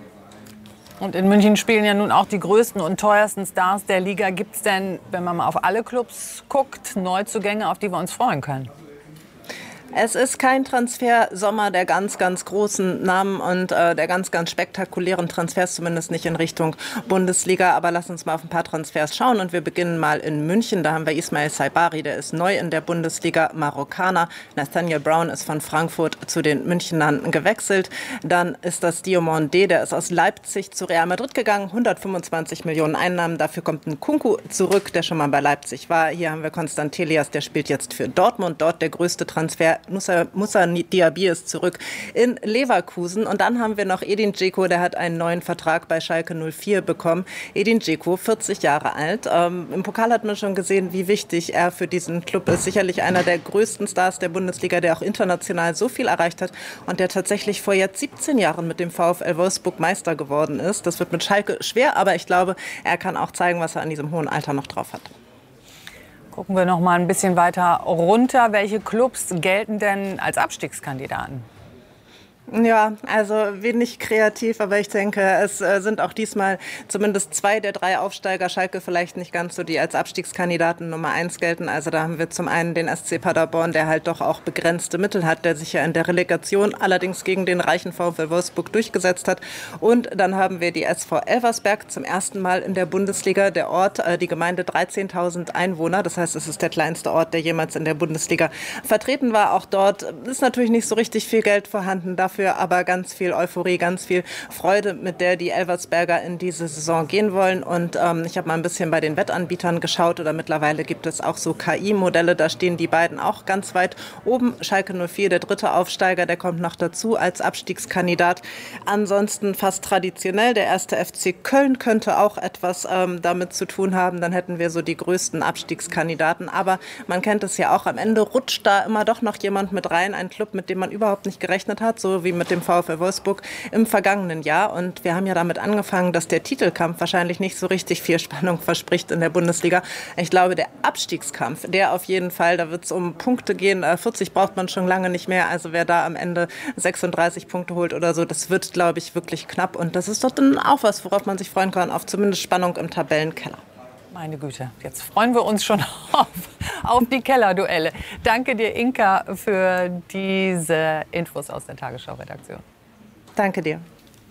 Und in München spielen ja nun auch die größten und teuersten Stars der Liga. Gibt es denn, wenn man mal auf alle Clubs guckt, Neuzugänge, auf die wir uns freuen können? Es ist kein Transfersommer der ganz, ganz großen Namen und der ganz, ganz spektakulären Transfers, zumindest nicht in Richtung Bundesliga. Aber lass uns mal auf ein paar Transfers schauen. Und wir beginnen mal in München. Da haben wir Ismail Saibari, der ist neu in der Bundesliga, Marokkaner. Nathaniel Brown ist von Frankfurt zu den Münchnern gewechselt. Dann ist das Diomande, der ist aus Leipzig zu Real Madrid gegangen. 125 Millionen Einnahmen. Dafür kommt ein Kunku zurück, der schon mal bei Leipzig war. Hier haben wir Constant Telias, der spielt jetzt für Dortmund. Dort der größte Transfer. Moussa Diaby ist zurück in Leverkusen. Und dann haben wir noch Edin Dzeko, der hat einen neuen Vertrag bei Schalke 04 bekommen. Edin Dzeko, 40 Jahre alt. Im Pokal hat man schon gesehen, wie wichtig er für diesen Club ist. Sicherlich einer der größten Stars der Bundesliga, der auch international so viel erreicht hat und der tatsächlich vor jetzt 17 Jahren mit dem VfL Wolfsburg Meister geworden ist. Das wird mit Schalke schwer, aber ich glaube, er kann auch zeigen, was er an diesem hohen Alter noch drauf hat. Gucken wir noch mal ein bisschen weiter runter. Welche Clubs gelten denn als Abstiegskandidaten? Ja, also wenig kreativ, aber ich denke, es sind auch diesmal zumindest 2 der 3 Aufsteiger, Schalke vielleicht nicht ganz so, die als Abstiegskandidaten Nummer 1 gelten. Also da haben wir zum einen den SC Paderborn, der halt doch auch begrenzte Mittel hat, der sich ja in der Relegation allerdings gegen den reichen VfL Wolfsburg durchgesetzt hat. Und dann haben wir die SV Elversberg, zum ersten Mal in der Bundesliga, der Ort, die Gemeinde 13.000 Einwohner. Das heißt, es ist der kleinste Ort, der jemals in der Bundesliga vertreten war. Auch dort ist natürlich nicht so richtig viel Geld vorhanden, dafür aber ganz viel Euphorie, ganz viel Freude, mit der die Elversberger in diese Saison gehen wollen. Und ich habe mal ein bisschen bei den Wettanbietern geschaut, oder mittlerweile gibt es auch so KI-Modelle, da stehen die beiden auch ganz weit oben. Schalke 04, der 3. Aufsteiger, der kommt noch dazu als Abstiegskandidat. Ansonsten fast traditionell, der 1. FC Köln könnte auch etwas damit zu tun haben. Dann hätten wir so die größten Abstiegskandidaten. Aber man kennt es ja auch, am Ende rutscht da immer doch noch jemand mit rein, ein Club, mit dem man überhaupt nicht gerechnet hat, so wie mit dem VfL Wolfsburg im vergangenen Jahr. Und wir haben ja damit angefangen, dass der Titelkampf wahrscheinlich nicht so richtig viel Spannung verspricht in der Bundesliga. Ich glaube, der Abstiegskampf, der auf jeden Fall, da wird es um Punkte gehen. 40 braucht man schon lange nicht mehr. Also wer da am Ende 36 Punkte holt oder so, das wird, glaube ich, wirklich knapp. Und das ist doch dann auch was, worauf man sich freuen kann, auf zumindest Spannung im Tabellenkeller. Meine Güte, jetzt freuen wir uns schon auf die Kellerduelle. Danke dir, Inka, für diese Infos aus der Tagesschau-Redaktion. Danke dir.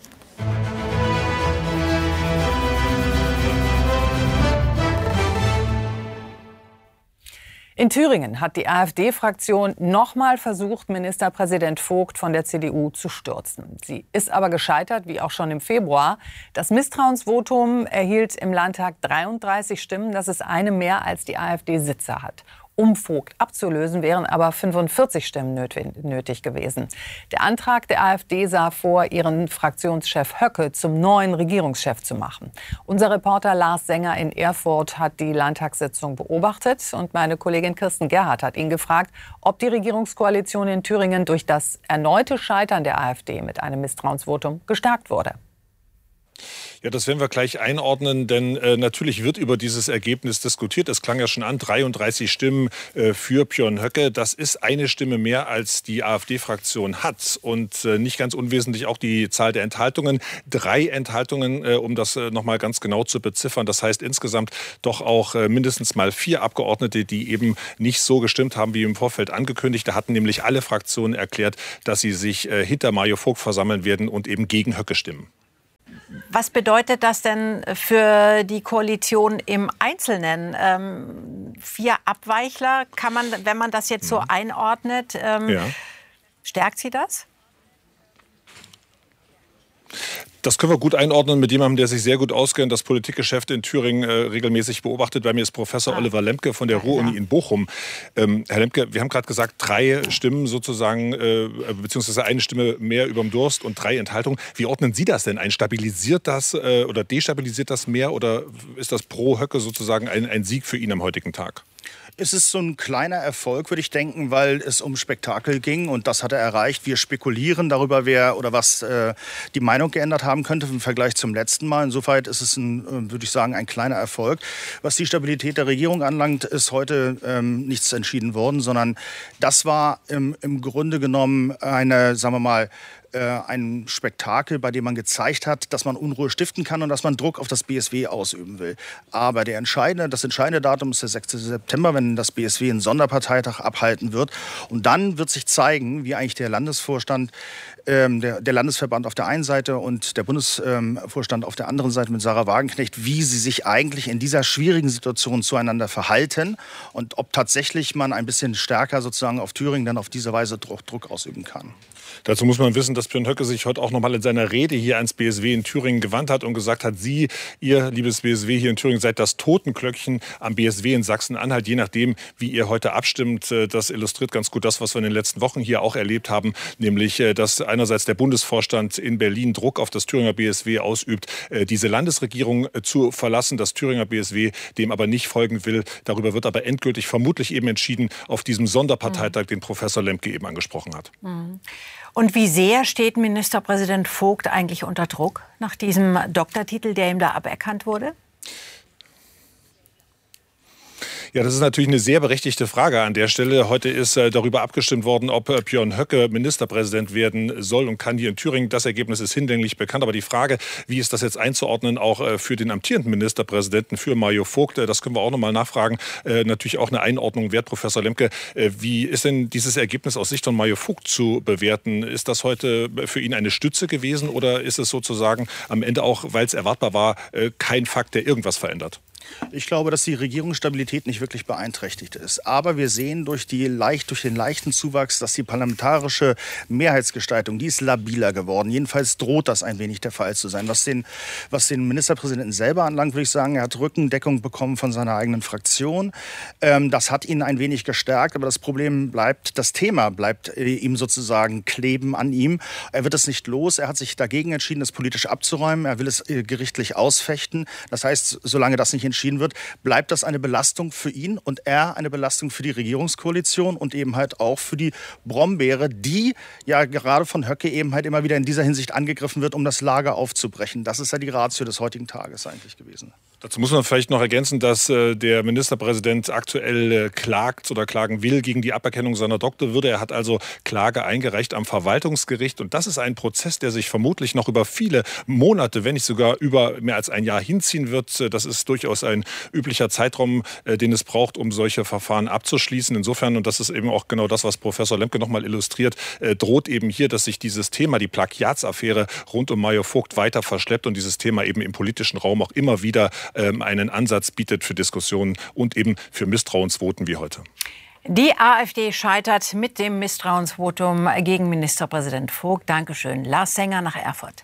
In Thüringen hat die AfD-Fraktion nochmal versucht, Ministerpräsident Vogt von der CDU zu stürzen. Sie ist aber gescheitert, wie auch schon im Februar. Das Misstrauensvotum erhielt im Landtag 33 Stimmen. Das ist eine mehr, als die AfD Sitze hat. Um Vogt abzulösen, wären aber 45 Stimmen nötig gewesen. Der Antrag der AfD sah vor, ihren Fraktionschef Höcke zum neuen Regierungschef zu machen. Unser Reporter Lars Sänger in Erfurt hat die Landtagssitzung beobachtet und meine Kollegin Kirsten Gerhardt hat ihn gefragt, ob die Regierungskoalition in Thüringen durch das erneute Scheitern der AfD mit einem Misstrauensvotum gestärkt wurde. Ja, das werden wir gleich einordnen, denn natürlich wird über dieses Ergebnis diskutiert. Es klang ja schon an, 33 Stimmen für Björn Höcke. Das ist eine Stimme mehr, als die AfD-Fraktion hat. Und nicht ganz unwesentlich auch die Zahl der Enthaltungen. 3 Enthaltungen, um das nochmal ganz genau zu beziffern. Das heißt insgesamt doch auch mindestens mal 4 Abgeordnete, die eben nicht so gestimmt haben, wie im Vorfeld angekündigt. Da hatten nämlich alle Fraktionen erklärt, dass sie sich hinter Mario Vogt versammeln werden und eben gegen Höcke stimmen. Was bedeutet das denn für die Koalition im Einzelnen? 4 Abweichler, kann man, wenn man das jetzt so einordnet, stärkt sie das? Das können wir gut einordnen mit jemandem, der sich sehr gut auskennt, das Politikgeschäft in Thüringen regelmäßig beobachtet. Bei mir ist Professor Oliver Lemke von der Ruhr-Uni in Bochum. Herr Lemke, wir haben gerade gesagt, 3 Stimmen sozusagen, beziehungsweise eine Stimme mehr überm Durst und 3 Enthaltungen. Wie ordnen Sie das denn ein? Stabilisiert das oder destabilisiert das mehr oder ist das pro Höcke sozusagen ein Sieg für ihn am heutigen Tag? Es ist so ein kleiner Erfolg, würde ich denken, weil es um Spektakel ging und das hat er erreicht. Wir spekulieren darüber, wer oder was die Meinung geändert haben könnte im Vergleich zum letzten Mal. Insofern ist es, würde ich sagen, ein kleiner Erfolg. Was die Stabilität der Regierung anlangt, ist heute nichts entschieden worden, sondern das war im Grunde genommen eine, sagen wir mal, ein Spektakel, bei dem man gezeigt hat, dass man Unruhe stiften kann und dass man Druck auf das BSW ausüben will. Aber das entscheidende Datum ist der 6. September, wenn das BSW einen Sonderparteitag abhalten wird. Und dann wird sich zeigen, wie eigentlich der Landesvorstand, der Landesverband auf der einen Seite und der Bundesvorstand auf der anderen Seite mit Sarah Wagenknecht, wie sie sich eigentlich in dieser schwierigen Situation zueinander verhalten und ob tatsächlich man ein bisschen stärker sozusagen auf Thüringen dann auf diese Weise Druck ausüben kann. Dazu muss man wissen, dass Björn Höcke sich heute auch noch mal in seiner Rede hier ans BSW in Thüringen gewandt hat und gesagt hat, Sie, ihr liebes BSW hier in Thüringen, seid das Totenglöckchen am BSW in Sachsen-Anhalt, je nachdem, wie ihr heute abstimmt. Das illustriert ganz gut das, was wir in den letzten Wochen hier auch erlebt haben, nämlich, dass einerseits der Bundesvorstand in Berlin Druck auf das Thüringer BSW ausübt, diese Landesregierung zu verlassen, das Thüringer BSW dem aber nicht folgen will. Darüber wird aber endgültig vermutlich eben entschieden auf diesem Sonderparteitag, den Professor Lemke eben angesprochen hat. Und wie sehr steht Ministerpräsident Vogt eigentlich unter Druck nach diesem Doktortitel, der ihm da aberkannt wurde? Ja, das ist natürlich eine sehr berechtigte Frage an der Stelle. Heute ist darüber abgestimmt worden, ob Björn Höcke Ministerpräsident werden soll und kann hier in Thüringen. Das Ergebnis ist hinlänglich bekannt. Aber die Frage, wie ist das jetzt einzuordnen, auch für den amtierenden Ministerpräsidenten, für Mario Vogt, das können wir auch noch mal nachfragen. Natürlich auch eine Einordnung wert, Professor Lemke. Wie ist denn dieses Ergebnis aus Sicht von Mario Vogt zu bewerten? Ist das heute für ihn eine Stütze gewesen oder ist es sozusagen am Ende auch, weil es erwartbar war, kein Fakt, der irgendwas verändert? Ich glaube, dass die Regierungsstabilität nicht wirklich beeinträchtigt ist. Aber wir sehen durch den leichten Zuwachs, dass die parlamentarische Mehrheitsgestaltung, die ist labiler geworden. Jedenfalls droht das ein wenig der Fall zu sein. Was den Ministerpräsidenten selber anlangt, würde ich sagen, er hat Rückendeckung bekommen von seiner eigenen Fraktion. Das hat ihn ein wenig gestärkt. Aber das Problem bleibt, das Thema bleibt ihm sozusagen kleben an ihm. Er wird es nicht los. Er hat sich dagegen entschieden, es politisch abzuräumen. Er will es gerichtlich ausfechten. Das heißt, solange das nicht entschieden wird, bleibt das eine Belastung für ihn und er eine Belastung für die Regierungskoalition und eben halt auch für die Brombeere, die ja gerade von Höcke eben halt immer wieder in dieser Hinsicht angegriffen wird, um das Lager aufzubrechen. Das ist ja die Ratio des heutigen Tages eigentlich gewesen. Dazu muss man vielleicht noch ergänzen, dass der Ministerpräsident aktuell klagt oder klagen will gegen die Aberkennung seiner Doktorwürde. Er hat also Klage eingereicht am Verwaltungsgericht. Und das ist ein Prozess, der sich vermutlich noch über viele Monate, wenn nicht sogar über mehr als ein Jahr hinziehen wird. Das ist durchaus ein üblicher Zeitraum, den es braucht, um solche Verfahren abzuschließen. Insofern, und das ist eben auch genau das, was Professor Lemke noch mal illustriert, droht eben hier, dass sich dieses Thema, die Plagiatsaffäre rund um Mario Vogt weiter verschleppt und dieses Thema eben im politischen Raum auch immer wieder einen Ansatz bietet für Diskussionen und eben für Misstrauensvoten wie heute. Die AfD scheitert mit dem Misstrauensvotum gegen Ministerpräsident Vogt. Dankeschön. Lars Sänger nach Erfurt.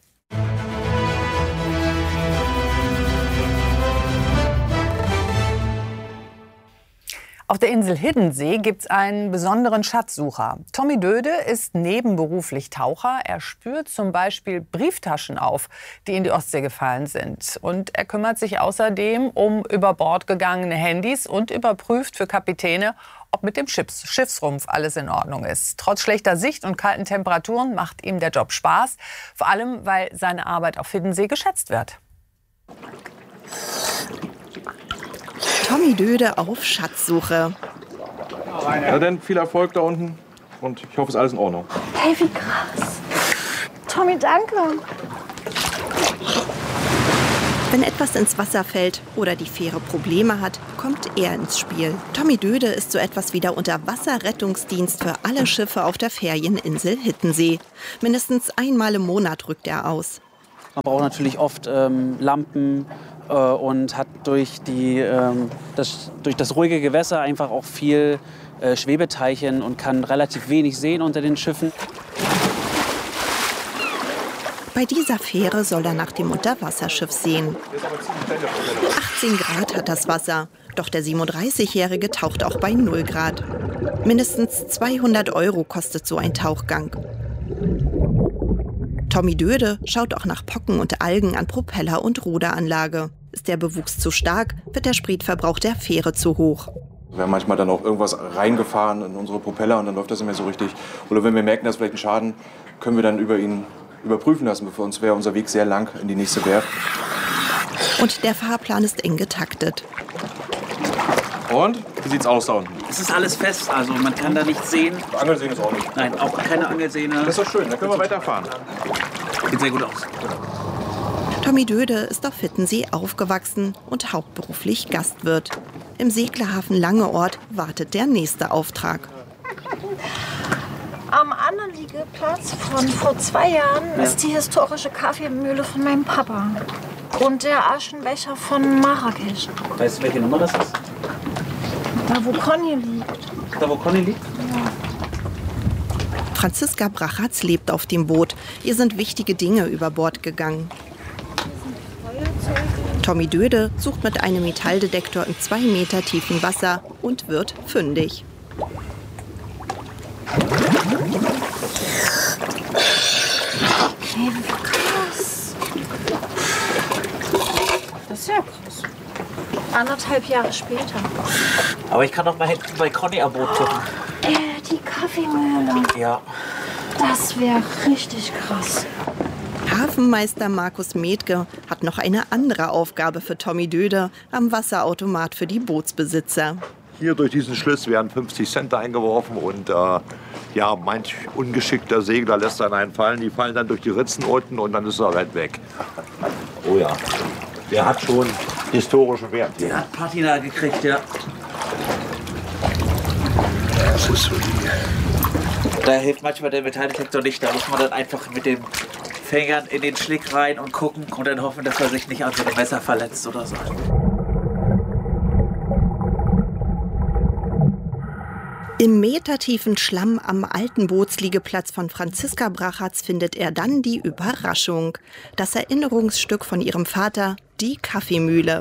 Auf der Insel Hiddensee gibt es einen besonderen Schatzsucher. Tommy Döde ist nebenberuflich Taucher. Er spürt zum Beispiel Brieftaschen auf, die in die Ostsee gefallen sind. Und er kümmert sich außerdem um über Bord gegangene Handys und überprüft für Kapitäne, ob mit dem Schiffsrumpf alles in Ordnung ist. Trotz schlechter Sicht und kalten Temperaturen macht ihm der Job Spaß. Vor allem, weil seine Arbeit auf Hiddensee geschätzt wird. Tommy Döde auf Schatzsuche. Ja, dann viel Erfolg da unten und ich hoffe, es ist alles in Ordnung. Hey, wie krass. Tommy, danke. Wenn etwas ins Wasser fällt oder die Fähre Probleme hat, kommt er ins Spiel. Tommy Döde ist so etwas wie der Unterwasserrettungsdienst für alle Schiffe auf der Ferieninsel Hiddensee. Mindestens einmal im Monat rückt er aus. Man braucht natürlich oft Lampen und hat durch das ruhige Gewässer einfach auch viel Schwebeteilchen und kann relativ wenig sehen unter den Schiffen. Bei dieser Fähre soll er nach dem Unterwasserschiff sehen. 18 Grad hat das Wasser, doch der 37-Jährige taucht auch bei 0 Grad. Mindestens 200 € kostet so ein Tauchgang. Tommy Döde schaut auch nach Pocken und Algen an Propeller und Ruderanlage. Ist der Bewuchs zu stark, wird der Spritverbrauch der Fähre zu hoch. Wir haben manchmal dann auch irgendwas reingefahren in unsere Propeller und dann läuft das nicht mehr so richtig. Oder wenn wir merken, dass vielleicht ein Schaden, können wir dann über ihn überprüfen lassen. Für uns wäre unser Weg sehr lang in die nächste Werft. Und der Fahrplan ist eng getaktet. Und? Wie sieht's aus da unten? Es ist alles fest, also man kann da nichts sehen. Angelsehne ist auch nicht. Nein, auch keine Angelsehne. Das ist doch schön, dann können wir weiterfahren. Sieht sehr gut aus. Tommy Döde ist auf Hiddensee aufgewachsen und hauptberuflich Gastwirt. Im Seglerhafen Langeoord wartet der nächste Auftrag. Am Anliegeplatz von vor 2 Jahren ist die historische Kaffeemühle von meinem Papa. Und der Aschenbecher von Marrakesch. Weißt du, welche Nummer das ist? Da, wo Conny liegt. Da, wo Conny liegt? Ja. Franziska Brachatz lebt auf dem Boot. Ihr sind wichtige Dinge über Bord gegangen. Tommy Döde sucht mit einem Metalldetektor im 2 Meter tiefen Wasser und wird fündig. Hey, wie krass. Das ist ja krass. 1,5 Jahre später. Aber ich kann doch mal hinten bei Conny am Boot gucken. Die Kaffeemühle. Ja. Das wäre richtig krass. Hafenmeister Markus Metke hat noch eine andere Aufgabe für Tommy Döde am Wasserautomat für die Bootsbesitzer. Hier durch diesen Schlitz werden 50 Cent eingeworfen und manch ungeschickter Segler lässt dann einen fallen. Die fallen dann durch die Ritzen unten und dann ist er halt weg. Oh ja, der hat schon historischen Wert. Der hat Patina gekriegt, ja. Das ist solide. Da hilft manchmal der Metalldetektor nicht. Da muss man dann einfach mit den Fingern in den Schlick rein und gucken und dann hoffen, dass man sich nicht an so einem Messer verletzt oder so. Im metertiefen Schlamm am alten Bootsliegeplatz von Franziska Brachatz findet er dann die Überraschung. Das Erinnerungsstück von ihrem Vater, die Kaffeemühle.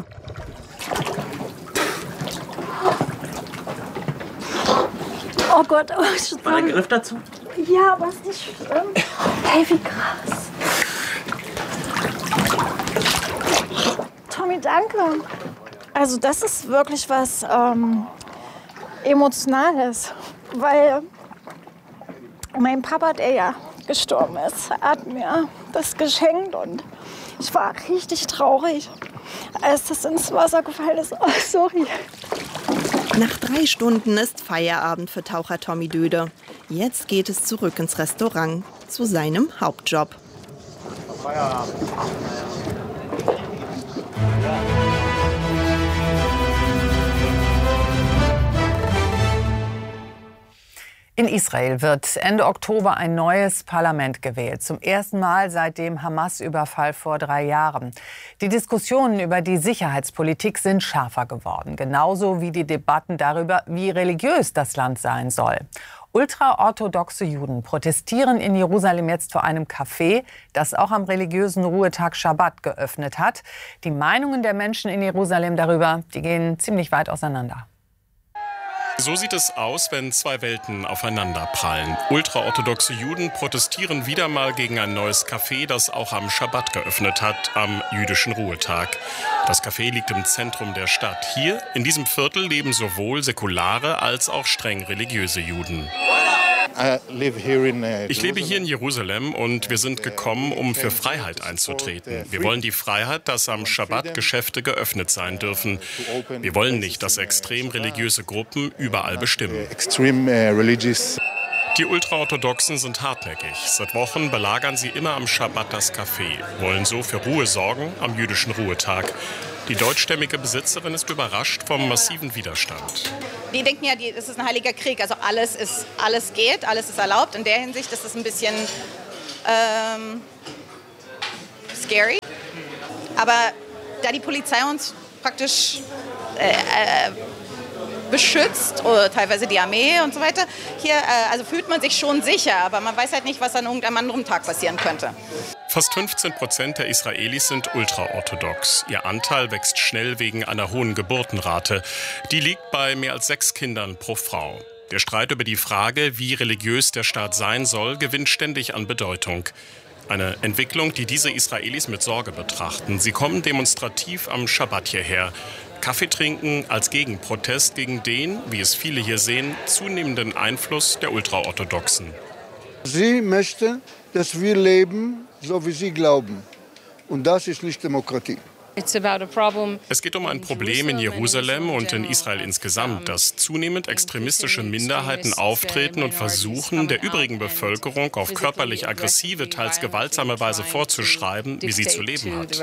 Oh Gott, oh, ich war der Griff dazu? Ja, aber ist nicht schlimm. Hey, wie krass. Tommy, danke. Also das ist wirklich was Emotionales, weil mein Papa, der ja gestorben ist, hat mir das geschenkt und ich war richtig traurig, als das ins Wasser gefallen ist. Oh, sorry. Nach 3 Stunden ist Feierabend für Taucher Tommy Döde. Jetzt geht es zurück ins Restaurant, zu seinem Hauptjob. Feierabend. In Israel wird Ende Oktober ein neues Parlament gewählt. Zum ersten Mal seit dem Hamas-Überfall vor 3 Jahren. Die Diskussionen über die Sicherheitspolitik sind schärfer geworden. Genauso wie die Debatten darüber, wie religiös das Land sein soll. Ultraorthodoxe Juden protestieren in Jerusalem jetzt vor einem Café, das auch am religiösen Ruhetag Schabbat geöffnet hat. Die Meinungen der Menschen in Jerusalem darüber, die gehen ziemlich weit auseinander. So sieht es aus, wenn 2 Welten aufeinanderprallen. Ultraorthodoxe Juden protestieren wieder mal gegen ein neues Café, das auch am Schabbat geöffnet hat, am jüdischen Ruhetag. Das Café liegt im Zentrum der Stadt. Hier, in diesem Viertel, leben sowohl säkulare als auch streng religiöse Juden. Ich lebe hier in Jerusalem und wir sind gekommen, um für Freiheit einzutreten. Wir wollen die Freiheit, dass am Schabbat Geschäfte geöffnet sein dürfen. Wir wollen nicht, dass extrem religiöse Gruppen überall bestimmen. Die Ultraorthodoxen sind hartnäckig. Seit Wochen belagern sie immer am Schabbat das Café, wollen so für Ruhe sorgen am jüdischen Ruhetag. Die deutschstämmige Besitzerin ist überrascht vom massiven Widerstand. Die denken ja, es ist ein heiliger Krieg, also alles geht, alles ist erlaubt. In der Hinsicht ist es ein bisschen scary. Aber da die Polizei uns praktisch beschützt, oder teilweise die Armee und so weiter, hier also fühlt man sich schon sicher, aber man weiß halt nicht, was an irgendeinem anderen Tag passieren könnte. Fast 15% der Israelis sind ultraorthodox. Ihr Anteil wächst schnell wegen einer hohen Geburtenrate. Die liegt bei mehr als 6 Kindern pro Frau. Der Streit über die Frage, wie religiös der Staat sein soll, gewinnt ständig an Bedeutung. Eine Entwicklung, die diese Israelis mit Sorge betrachten. Sie kommen demonstrativ am Schabbat hierher. Kaffee trinken als Gegenprotest gegen den, wie es viele hier sehen, zunehmenden Einfluss der Ultraorthodoxen. Sie möchten, dass wir leben, so wie sie glauben. Und das ist nicht Demokratie. Es geht um ein Problem in Jerusalem und in Israel insgesamt, dass zunehmend extremistische Minderheiten auftreten und versuchen, der übrigen Bevölkerung auf körperlich aggressive, teils gewaltsame Weise vorzuschreiben, wie sie zu leben hat.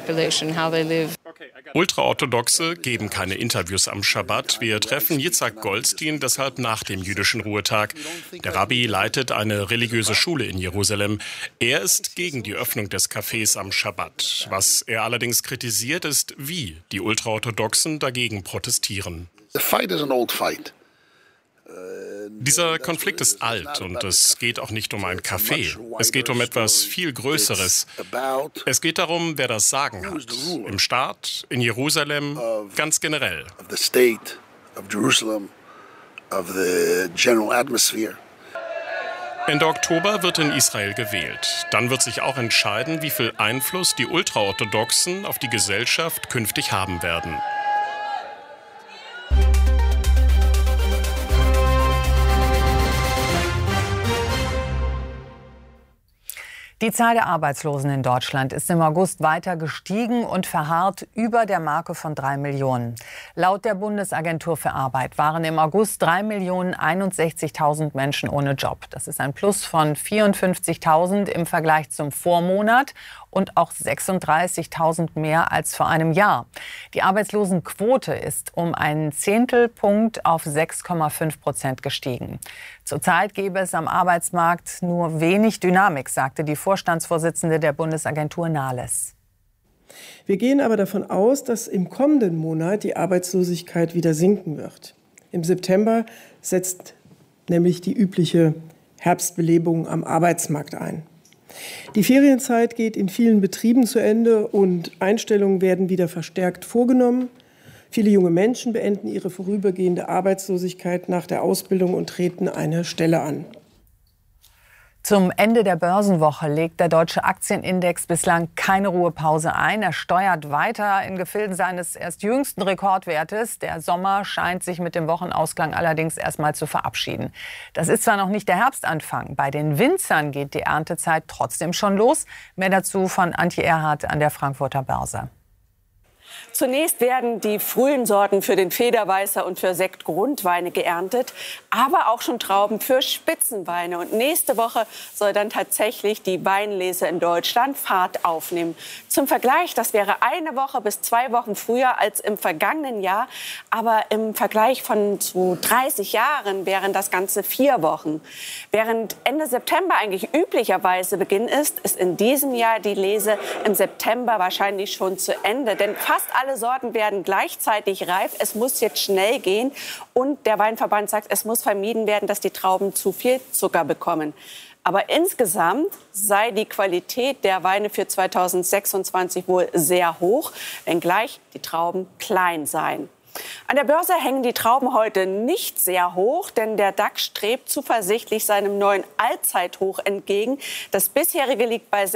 Ultraorthodoxe geben keine Interviews am Schabbat. Wir treffen Yitzhak Goldstein deshalb nach dem jüdischen Ruhetag. Der Rabbi leitet eine religiöse Schule in Jerusalem. Er ist gegen die Öffnung des Cafés am Schabbat. Was er allerdings kritisiert, ist, wie die Ultraorthodoxen dagegen protestieren. Dieser Konflikt ist alt und es geht auch nicht um ein Café. Es geht um etwas viel Größeres. Es geht darum, wer das Sagen hat. Im Staat, in Jerusalem, ganz generell. Ende Oktober wird in Israel gewählt. Dann wird sich auch entscheiden, wie viel Einfluss die Ultraorthodoxen auf die Gesellschaft künftig haben werden. Die Zahl der Arbeitslosen in Deutschland ist im August weiter gestiegen und verharrt über der Marke von 3 Millionen. Laut der Bundesagentur für Arbeit waren im August 3.061.000 Menschen ohne Job. Das ist ein Plus von 54.000 im Vergleich zum Vormonat und auch 36.000 mehr als vor einem Jahr. Die Arbeitslosenquote ist um einen Zehntelpunkt auf 6,5% gestiegen. Zurzeit gäbe es am Arbeitsmarkt nur wenig Dynamik, sagte die Vorstandsvorsitzende der Bundesagentur Nahles. Wir gehen aber davon aus, dass im kommenden Monat die Arbeitslosigkeit wieder sinken wird. Im September setzt nämlich die übliche Herbstbelebung am Arbeitsmarkt ein. Die Ferienzeit geht in vielen Betrieben zu Ende und Einstellungen werden wieder verstärkt vorgenommen. Viele junge Menschen beenden ihre vorübergehende Arbeitslosigkeit nach der Ausbildung und treten eine Stelle an. Zum Ende der Börsenwoche legt der deutsche Aktienindex bislang keine Ruhepause ein. Er steuert weiter in Gefilden seines erst jüngsten Rekordwertes. Der Sommer scheint sich mit dem Wochenausklang allerdings erstmal zu verabschieden. Das ist zwar noch nicht der Herbstanfang. Bei den Winzern geht die Erntezeit trotzdem schon los. Mehr dazu von Antje Erhardt an der Frankfurter Börse. Zunächst werden die frühen Sorten für den Federweißer und für Sektgrundweine geerntet, aber auch schon Trauben für Spitzenweine. Und nächste Woche soll dann tatsächlich die Weinlese in Deutschland Fahrt aufnehmen. Zum Vergleich, das wäre 1 Woche bis 2 Wochen früher als im vergangenen Jahr. Aber im Vergleich von zu 30 Jahren wären das Ganze 4 Wochen. Während Ende September eigentlich üblicherweise Beginn ist, ist in diesem Jahr die Lese im September wahrscheinlich schon zu Ende. Denn fast alle Sorten werden gleichzeitig reif. Es muss jetzt schnell gehen. Und der Weinverband sagt, es muss vermieden werden, dass die Trauben zu viel Zucker bekommen. Aber insgesamt sei die Qualität der Weine für 2026 wohl sehr hoch, wenngleich die Trauben klein seien. An der Börse hängen die Trauben heute nicht sehr hoch, denn der DAX strebt zuversichtlich seinem neuen Allzeithoch entgegen. Das bisherige liegt bei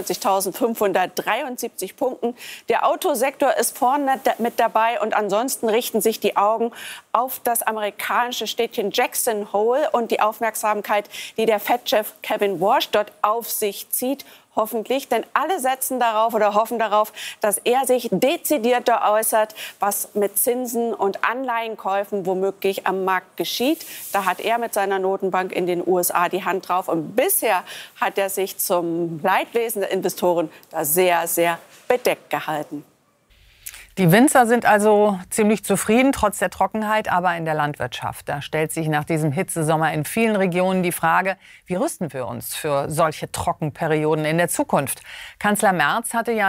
26.573 Punkten. Der Autosektor ist vorne mit dabei und ansonsten richten sich die Augen auf das amerikanische Städtchen Jackson Hole und die Aufmerksamkeit, die der Fed-Chef Kevin Warsh dort auf sich zieht. Hoffentlich, denn alle setzen darauf oder hoffen darauf, dass er sich dezidierter äußert, was mit Zinsen und Anleihenkäufen womöglich am Markt geschieht. Da hat er mit seiner Notenbank in den USA die Hand drauf. Und bisher hat er sich zum Leidwesen der Investoren da sehr, sehr bedeckt gehalten. Die Winzer sind also ziemlich zufrieden, trotz der Trockenheit, aber in der Landwirtschaft. Da stellt sich nach diesem Hitzesommer in vielen Regionen die Frage, wie rüsten wir uns für solche Trockenperioden in der Zukunft? Kanzler Merz hatte ja